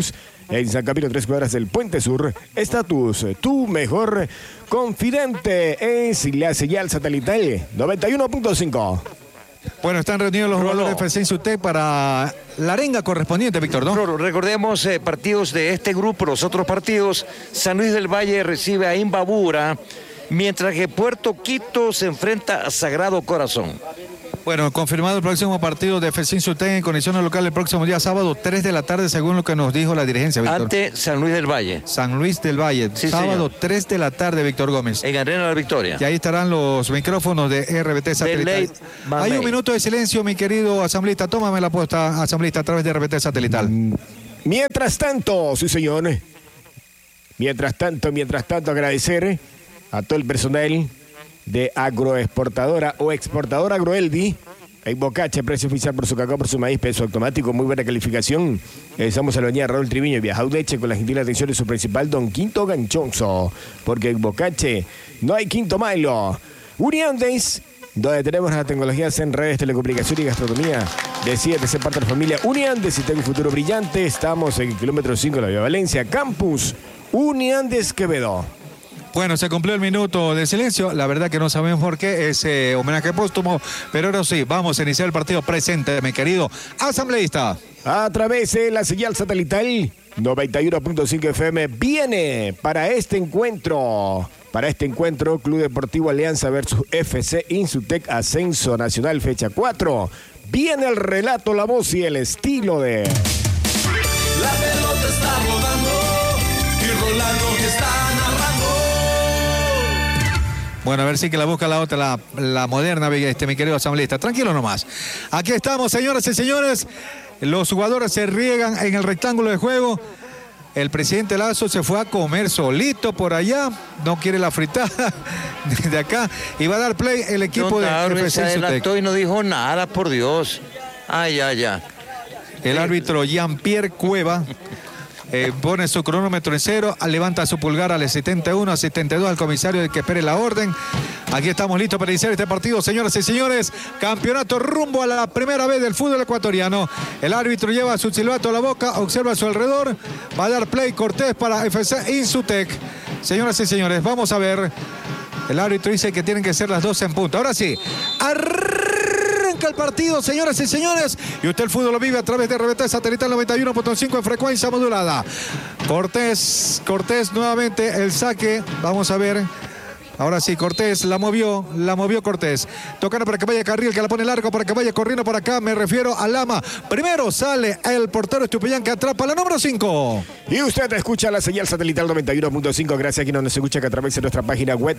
en San Camilo, 3 cuadras del Puente Sur. Estatus, tu mejor confidente es la señal satelital 91.5. Bueno, están reunidos los jugadores de FC Insutec para la arenga correspondiente, Víctor, ¿no? Rolo, recordemos partidos de este grupo, los otros partidos. San Luis del Valle recibe a Imbabura, mientras que Puerto Quito se enfrenta a Sagrado Corazón. Bueno, confirmado el próximo partido de FC Insutec en condiciones locales el próximo día sábado, 3 de la tarde, según lo que nos dijo la dirigencia, Víctor. Ante San Luis del Valle. San Luis del Valle, sí, sábado, señor. 3 de la tarde, Víctor Gómez. En Arena La Victoria. Y ahí estarán los micrófonos de RBT Satelital. Hay un minuto de silencio, mi querido asambleísta. Tómame la posta, asambleísta, a través de RBT Satelital. Mientras tanto, sí, señor. Mientras tanto, agradecer a todo el personal de Agroexportadora o Exportadora Agroelvi. En Bocache, precio oficial por su cacao, por su maíz, peso automático, muy buena calificación. Estamos en la avenida Raúl Triviño, Viajaudeche, con la gentil atención de su principal, don Quinto Ganchonzo. Porque en Bocache no hay quinto malo. Uniandes, donde tenemos las tecnologías en redes, telecomunicación y gastronomía. Decide ser parte de la familia Uniandes y tenga un futuro brillante. Estamos en el kilómetro 5 de la Vía Valencia, Campus Uniandes Quevedo. Bueno, se cumplió el minuto de silencio. La verdad que no sabemos por qué ese homenaje póstumo, pero ahora sí, vamos a iniciar el partido. Presente, mi querido asambleísta. A través de la señal satelital 91.5 FM viene para este encuentro. Club Deportivo Alianza versus FC Insutec Ascenso Nacional, fecha 4. Viene el relato, la voz y el estilo de... La pelota está rodando y Rolando está narrando. Bueno, a ver si que la busca la otra, la moderna, mi querido asambleísta. Tranquilo nomás. Aquí estamos, señoras y señores. Los jugadores se riegan en el rectángulo de juego. El presidente Lazo se fue a comer solito por allá. No quiere la fritada de acá. Y va a dar play el equipo de FC se adelantó y no dijo nada, por Dios. Ya. El árbitro Jean-Pierre Cueva pone su cronómetro en 0, levanta su pulgar al 71, a 72 al comisario de que espere la orden. Aquí estamos listos para iniciar este partido, señoras y señores. Campeonato rumbo a la primera vez del fútbol ecuatoriano. El árbitro lleva su silbato a la boca, observa a su alrededor. Va a dar play Cortés para FC Insutec. Señoras y señores, vamos a ver. El árbitro dice que tienen que ser las 12 en punto. Ahora sí, arranca el partido, señoras y señores. Y usted el fútbol lo vive a través de RBT Satelital 91.5 en frecuencia modulada. Cortés nuevamente el saque. Vamos a ver. Ahora sí, Cortés la movió Cortés. Tocando para que vaya Carril, que la pone largo, para que vaya corriendo por acá. Me refiero a Lama. Primero sale el portero Estupillán, que atrapa la número 5. Y usted escucha la señal satelital 91.5. Gracias a quien nos escucha, que a través de nuestra página web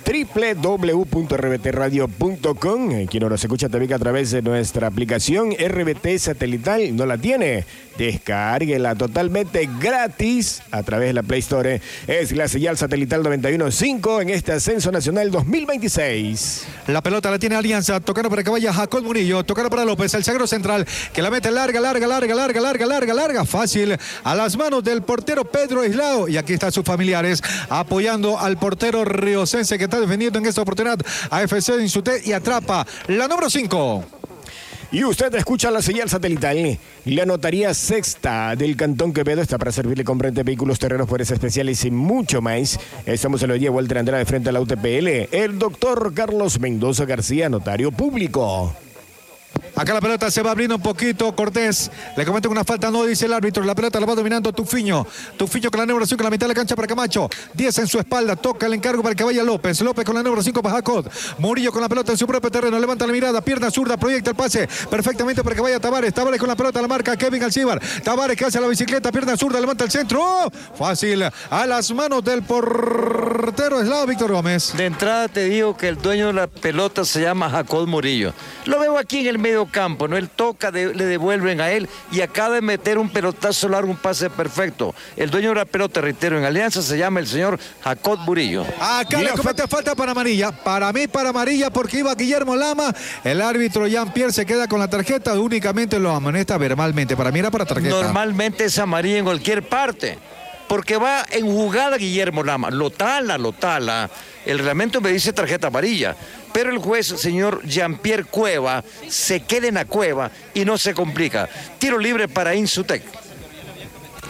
www.rbtradio.com. Quien nos escucha también a través de nuestra aplicación RBT Satelital. ¿No la tiene? Descárguela totalmente gratis a través de la Play Store. Es la señal satelital 91.5 en este ascenso nacional 2026. La pelota la tiene Alianza, tocando para que vaya Jacob Murillo, tocando para López, el zaguero central, que la mete larga, fácil, a las manos del portero Pedro Islao. Y aquí están sus familiares apoyando al portero riocense, que está defendiendo en esta oportunidad a FC Insutec, y atrapa la número 5. Y usted escucha la señal satelital. La notaría sexta del Cantón Quevedo está para servirle con renta de vehículos, terrenos, poderes especiales y mucho más. Estamos en la vía Walter Andrade frente a la UTPL. El doctor Carlos Mendoza García, notario público. Acá la pelota se va abriendo un poquito. Cortés le comete una falta, no dice el árbitro. La pelota la va dominando Tufiño con la número 5 en la mitad de la cancha para Camacho. 10 en su espalda, toca el encargo para que vaya López con la número 5 para Jacob Murillo, con la pelota en su propio terreno, levanta la mirada, pierna zurda, proyecta el pase perfectamente para que vaya Tavares con la pelota, la marca Kevin Alcíbar. Tavares, que hace la bicicleta, pierna zurda, levanta el centro. ¡Oh! Fácil, a las manos del portero Eslao, Víctor Gómez. De entrada te digo que el dueño de la pelota se llama Jacob Murillo. Lo veo aquí en el medio campo, ¿no? Él toca, le devuelven a él y acaba de meter un pelotazo largo, un pase perfecto. El dueño de la pelota, reitero, en Alianza se llama el señor Jacob Murillo. Acá le comete falta para amarilla. Para mí, para amarilla, porque iba Guillermo Lama. El árbitro Jean-Pierre se queda con la tarjeta, únicamente lo amonesta verbalmente. Para mí era para tarjeta. Normalmente es amarilla en cualquier parte, porque va en jugada Guillermo Lama, lo tala. El reglamento me dice tarjeta amarilla, pero el juez, señor Jean-Pierre Cueva, se queda en la cueva y no se complica. Tiro libre para Insutec.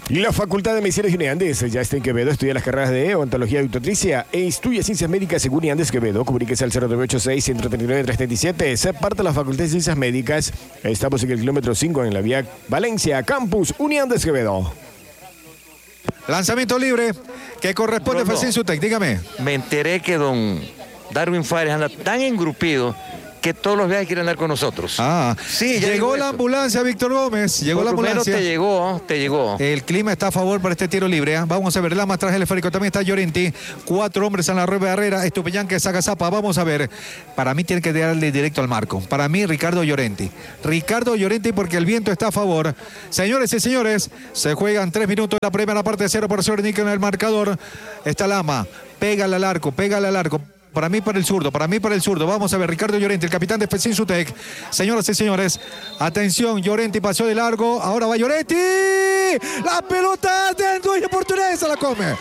La Facultad de Medicina de Uniandes ya está en Quevedo. Estudia las carreras de odontología y obstetricia e estudia ciencias médicas en Uniandes Quevedo. Comuníquese al 0986-139-337. Se parte de la Facultad de Ciencias Médicas. Estamos en el kilómetro 5 en la vía Valencia, Campus Uniandes Quevedo. Lanzamiento libre que corresponde a Fercín Sutec. Dígame. Me enteré que don Darwin Fares anda tan engrupido que todos los viajes quieren andar con nosotros. Sí, llegó la ambulancia, Víctor Gómez. Llegó la ambulancia. Te llegó. El clima está a favor para este tiro libre. Vamos a ver, Lama tras el esférico. También está Llorenti. 4 hombres en la rueda de Herrera. Estupiñán que saca zapa. Vamos a ver. Para mí tiene que darle directo al marco. Para mí, Ricardo Llorenti. Porque el viento está a favor. Señores y señores, se juegan 3 minutos. La primera parte, 0-0. Indica en el marcador. Está Lama. Pégale al arco. Para mí para el zurdo. Vamos a ver, Ricardo Llorenti, el capitán de Fercín Sutec. Señoras y señores, atención, Llorenti pasó de largo. Ahora va Llorenti. La pelota del dueño portugués. Se la come.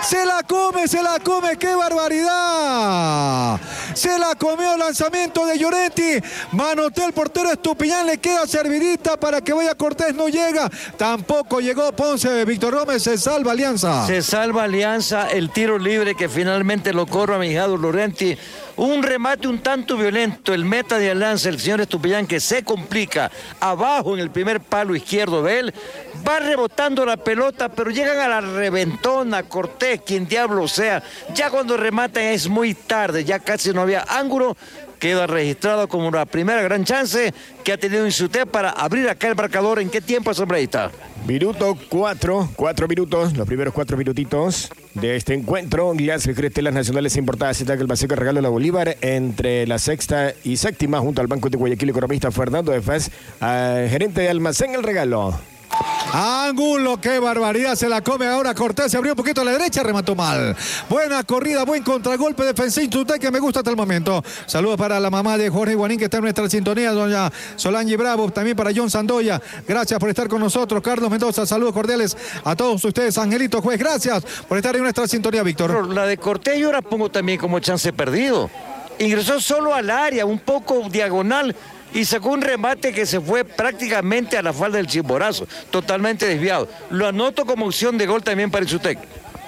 ¡Qué barbaridad! Se la comió el lanzamiento de Llorenti. Manotea el portero Estupiñán. Le queda servidita para que vaya Cortés. No llega. Tampoco llegó Ponce. Víctor Gómez. Se salva Alianza. El tiro libre que finalmente lo corre a Mijado Llorenti. Un remate un tanto violento. El meta de Alianza, el señor Estupiñán, que se complica abajo en el primer palo izquierdo de él. Va rebotando la pelota, pero llegan a la reventona. Cortés, quien diablo sea. Ya cuando rematan es muy tarde. Ya casi no había ángulo. Queda registrado como la primera gran chance que ha tenido Insutec para abrir acá el marcador. ¿En qué tiempo, asambleísta? Minuto 4 minutos, los primeros 4 minutitos de este encuentro. Las mejores telas nacionales importadas. Está que el paseo que regalo la Bolívar entre la sexta y séptima, junto al Banco de Guayaquil, economista Fernando de Faz, gerente de almacén El Regalo. Ángulo, qué barbaridad, se la come ahora Cortés, se abrió un poquito a la derecha, remató mal. Buena corrida, buen contragolpe de Fercín Sutec que me gusta hasta el momento. Saludos para la mamá de Jorge Guanín que está en nuestra sintonía, doña Solange Bravo, también para John Sandoya. Gracias por estar con nosotros, Carlos Mendoza, saludos cordiales a todos ustedes. Angelito Juez, gracias por estar en nuestra sintonía, Víctor. La de Cortés yo la pongo también como chance perdido. Ingresó solo al área, un poco diagonal, y sacó un remate que se fue prácticamente a la falda del Chimborazo, totalmente desviado. Lo anoto como opción de gol también para Insutec.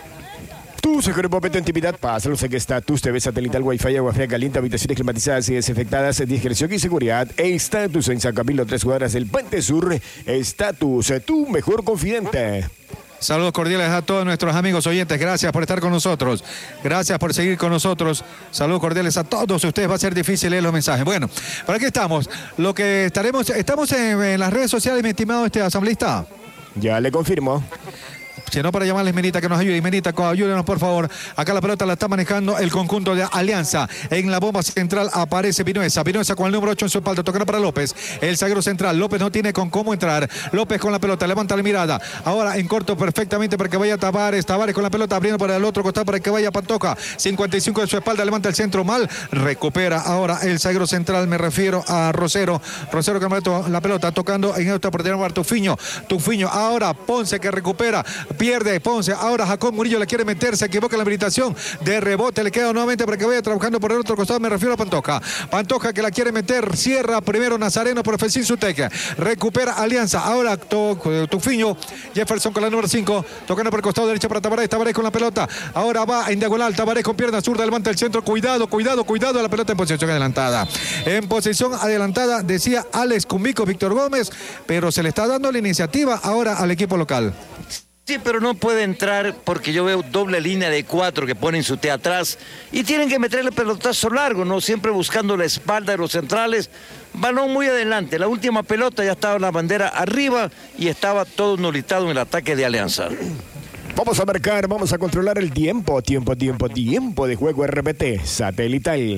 Tu seguro de intimidad, pásalo, sé que está Tus TV satelital, wifi, agua fría caliente, habitaciones climatizadas y desinfectadas, discreción y seguridad. Estatus en San Camilo, 3 cuadras del Puente Sur. Estatus, tu mejor confidente. Saludos cordiales a todos nuestros amigos oyentes. Gracias por estar con nosotros. Gracias por seguir con nosotros. Saludos cordiales a todos ustedes. Va a ser difícil leer los mensajes. Bueno, por aquí estamos. Estamos en las redes sociales, mi estimado asambleísta. Ya le confirmo. Si no, para llamarles Menita que nos ayude. Menita, ayúdenos por favor. Acá la pelota la está manejando el conjunto de Alianza. En la bomba central aparece Vinuesa. Vinuesa con el número 8 en su espalda. Tocando para López. El zaguero central. López no tiene con cómo entrar. López con la pelota. Levanta la mirada. Ahora en corto perfectamente para que vaya Tavares. Tavares con la pelota abriendo para el otro costado para que vaya Pantoja. 55 de su espalda. Levanta el centro mal. Recupera ahora el zaguero central. Me refiero a Rosero. Rosero que la pelota tocando en esta oportunidad para Tufiño. Tufiño. Ahora Ponce que recupera. Pierde Ponce, ahora Jacob Murillo le quiere meter, se equivoca en la habilitación de rebote, le queda nuevamente para que vaya trabajando por el otro costado, me refiero a Pantoja. Pantoja que la quiere meter, cierra primero Nazareno por Fercín Sutec, recupera Alianza, ahora Tufiño, Jefferson con la número 5, tocando por el costado derecho para Tavares, Tavares con la pelota, ahora va en diagonal, Tavares con pierna zurda, levanta el centro, cuidado, la pelota en posición adelantada. En posición adelantada, decía Alex Cumbico, Víctor Gómez, pero se le está dando la iniciativa ahora al equipo local. Sí, pero no puede entrar porque yo veo doble línea de 4 que ponen su T atrás y tienen que meterle el pelotazo largo, ¿no? Siempre buscando la espalda de los centrales. Balón muy adelante. La última pelota ya estaba la bandera arriba y estaba todo nulitado en el ataque de Alianza. Vamos a marcar, vamos a controlar el tiempo de juego RPT satelital.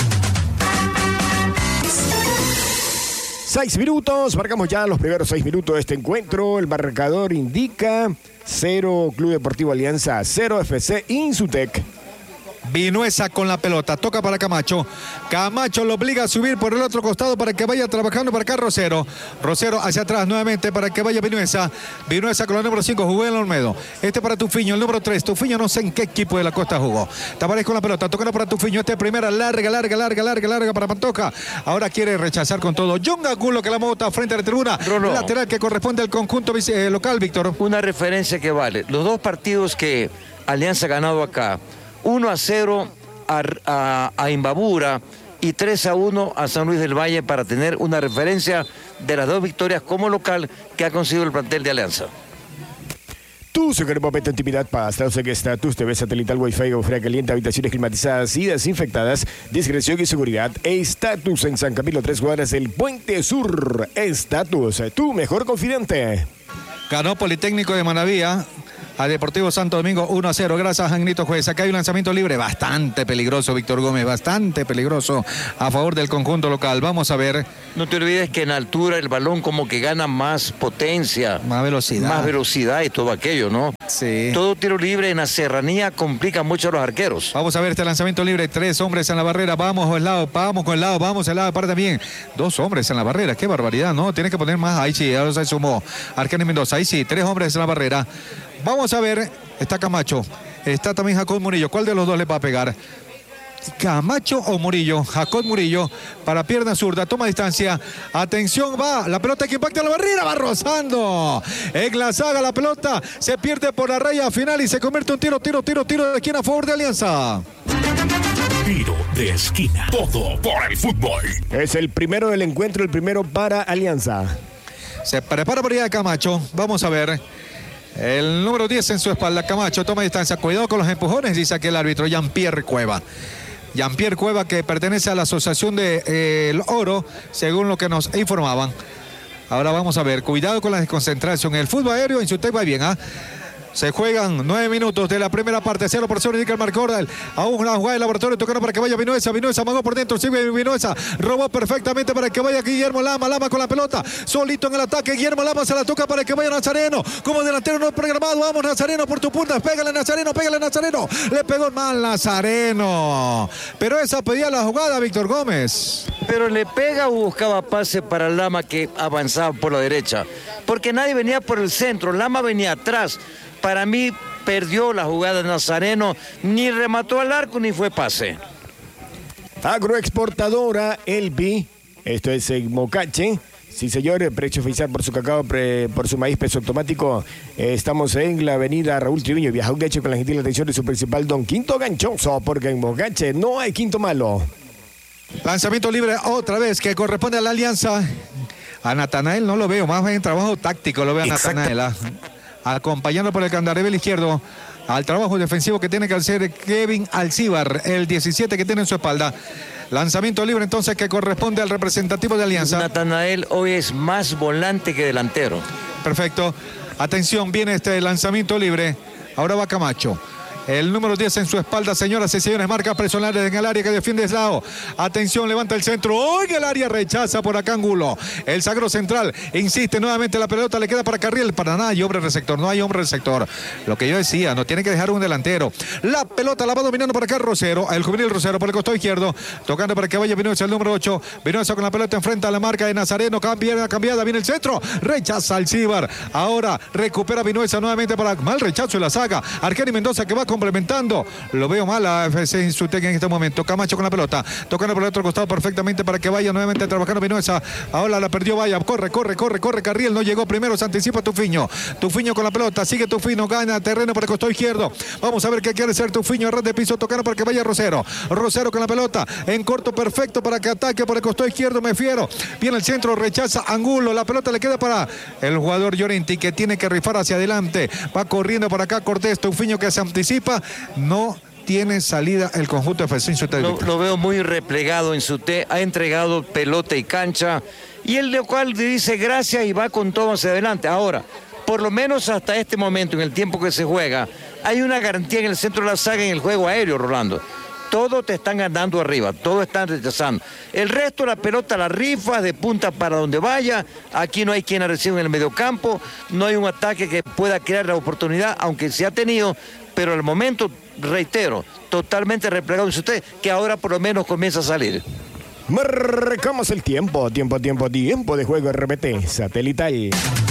6 minutos, marcamos ya los primeros 6 minutos de este encuentro. El marcador indica 0 Club Deportivo Alianza, 0 FC Insutec. Vinuesa con la pelota, toca para Camacho. Camacho lo obliga a subir por el otro costado para que vaya trabajando para acá Rosero. Rosero hacia atrás nuevamente para que vaya Vinuesa. Vinuesa con la número 5, jugó en Olmedo. Este para Tufiño, el número 3. Tufiño no sé en qué equipo de la Costa jugó. Tavares con la pelota, tocando para Tufiño. Primera, larga para Pantoja. Ahora quiere rechazar con todo. John Angulo que la bota frente a la tribuna. Lateral que corresponde al conjunto local, Víctor. Una referencia que vale. Los dos partidos que Alianza ha ganado acá. 1-0 a Imbabura y 3-1 a San Luis del Valle para tener una referencia de las dos victorias como local que ha conseguido el plantel de Alianza. Tu Superpopeta Intimidad Pasta, o sea que Status, TV satelital, Wi-Fi, fría caliente, habitaciones climatizadas y desinfectadas, discreción y seguridad. Status en San Camilo, 3 cuadras del Puente Sur. Status, tu mejor confidente. Ganó Politécnico de Manabía a Deportivo Santo Domingo 1-0, gracias a Angnito Juez. Acá hay un lanzamiento libre bastante peligroso, Víctor Gómez, bastante peligroso a favor del conjunto local. Vamos a ver. No te olvides que en altura el balón como que gana más potencia. Más velocidad. Más velocidad y todo aquello, ¿no? Sí. Todo tiro libre en la serranía complica mucho a los arqueros. Vamos a ver este lanzamiento libre, 3 hombres en la barrera, vamos al lado, vamos al lado, aparte también. 2 hombres en la barrera, qué barbaridad, ¿no? Tiene que poner más, ahí sí, ahora se sumó Argenis Mendoza, ahí sí, 3 hombres en la barrera. Vamos a ver, está Camacho, está también Jacob Murillo. ¿Cuál de los dos le va a pegar? Camacho o Murillo. Jacob Murillo para pierna zurda, toma distancia. Atención, va, la pelota que impacta la barrera, va rozando. En la saga la pelota se pierde por la raya final y se convierte en tiro de esquina a favor de Alianza. Tiro de esquina. Todo por el fútbol. Es el primero del encuentro, el primero para Alianza. Se prepara por allá de Camacho. Vamos a ver. El número 10 en su espalda, Camacho, toma distancia. Cuidado con los empujones, dice aquí el árbitro, Jean-Pierre Cueva. Jean-Pierre Cueva, que pertenece a la Asociación del Oro, según lo que nos informaban. Ahora vamos a ver, cuidado con la desconcentración. El fútbol aéreo en su va bien, ¿ah? Se juegan 9 minutos de la primera parte, 0-0 indica el marcador. Aún una jugada de laboratorio tocando para que vaya Vinuesa. Vinuesa amagó por dentro, sigue Vinuesa. Robó perfectamente para que vaya Guillermo Lama. Lama con la pelota, solito en el ataque. Guillermo Lama se la toca para que vaya Nazareno. Como delantero no programado, vamos Nazareno por tu punta. Pégale Nazareno. Le pegó mal Nazareno. Pero esa pedía la jugada, Víctor Gómez. Pero le pega o buscaba pase para Lama que avanzaba por la derecha. Porque nadie venía por el centro, Lama venía atrás. Para mí perdió la jugada de Nazareno, ni remató al arco ni fue pase. Agroexportadora Elvi, esto es en Mocache. Sí, señor, precio oficial por su cacao, por su maíz, peso automático. Estamos en la avenida Raúl Triviño. Viaja un con la gentil atención de su principal don Quinto Ganchoso, porque en Mocache no hay quinto malo. Lanzamiento libre otra vez que corresponde a la Alianza. A Natanael no lo veo, más bien trabajo táctico lo veo a Natanael. Acompañando por el candarebel izquierdo al trabajo defensivo que tiene que hacer Kevin Alcíbar, el 17 que tiene en su espalda. Lanzamiento libre entonces que corresponde al representativo de Alianza. Natanael hoy es más volante que delantero. Perfecto. Atención, viene este lanzamiento libre. Ahora va Camacho. El número 10 en su espalda, señoras y señores, marca personal en el área que defiende Eslao. Atención, levanta el centro. ¡Oh! En el área rechaza por acá Angulo. El sagro central insiste nuevamente, la pelota le queda para Carriel. Para nada hay hombre receptor, no hay hombre receptor. Lo que yo decía, no tiene que dejar un delantero. La pelota la va dominando por acá Rosero, el juvenil Rosero por el costado izquierdo, tocando para que vaya Vinuesa, el número 8. Vinuesa con la pelota enfrenta a la marca de Nazareno, cambiada, viene el centro, rechaza Alcíbar. Ahora recupera Vinuesa nuevamente para mal rechazo en la saga. Argenis Mendoza que va complementando. Lo veo mal a FC Insutec en este momento. Camacho con la pelota, tocando por el otro costado perfectamente para que vaya nuevamente trabajando Vinuesa. Ahora la perdió, vaya, corre Carriel, no llegó primero, se anticipa Tufiño con la pelota, sigue Tufiño, gana terreno por el costado izquierdo. Vamos a ver qué quiere hacer Tufiño, red de piso, tocando para que vaya Rosero con la pelota, en corto perfecto para que ataque por el costado izquierdo, Mefiero, viene el centro, rechaza Angulo, la pelota le queda para el jugador Llorenti que tiene que rifar hacia adelante, va corriendo por acá Cortés, Tufiño que se anticipa, no tiene salida el conjunto de FC Insutec. Lo veo muy replegado en Insutec, ha entregado pelota y cancha, y el local le dice gracias y va con todo hacia adelante. Ahora, por lo menos hasta este momento, en el tiempo que se juega, hay una garantía en el centro de la saga en el juego aéreo, Rolando. Todos te están ganando arriba, todos están rechazando. El resto de la pelota la rifas de punta para donde vaya. Aquí no hay quien la reciba en el mediocampo, no hay un ataque que pueda crear la oportunidad, aunque se ha tenido, pero al momento reitero, totalmente replegado en usted, que ahora por lo menos comienza a salir. Marcamos el tiempo de juego RPT satelital.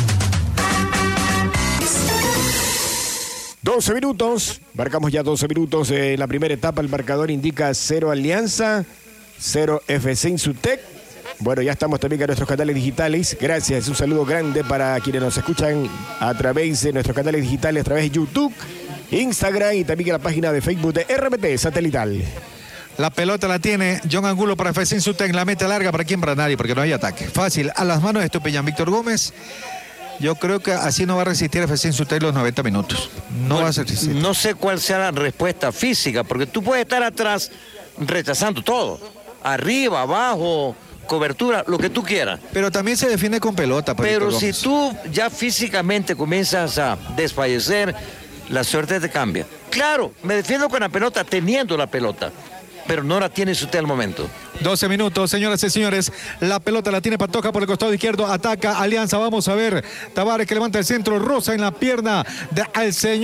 12 minutos, marcamos ya 12 minutos en la primera etapa. El marcador indica 0 Alianza, 0 FC Insutec. Bueno, ya estamos también en nuestros canales digitales. Gracias, un saludo grande para quienes nos escuchan a través de nuestros canales digitales, a través de YouTube, Instagram y también en la página de Facebook de RPT Satelital. La pelota la tiene John Angulo para FC Insutec, la meta larga para quién, para nadie, porque no hay ataque. Fácil, a las manos de Estupiñán. Víctor Gómez, yo creo que así no va a resistir FC Insutec los 90 minutos. No va a resistir. No sé cuál sea la respuesta física, porque tú puedes estar atrás rechazando todo. Arriba, abajo, cobertura, lo que tú quieras. Pero también se define con pelota. Pero si tú ya físicamente comienzas a desfallecer, la suerte te cambia. Claro, me defiendo con la pelota, teniendo la pelota, pero no la tiene usted al momento. 12 minutos, señoras y señores. La pelota la tiene Pantoja por el costado izquierdo. Ataca Alianza. Vamos a ver. Tavares que levanta el centro. Rosa en la pierna del señor.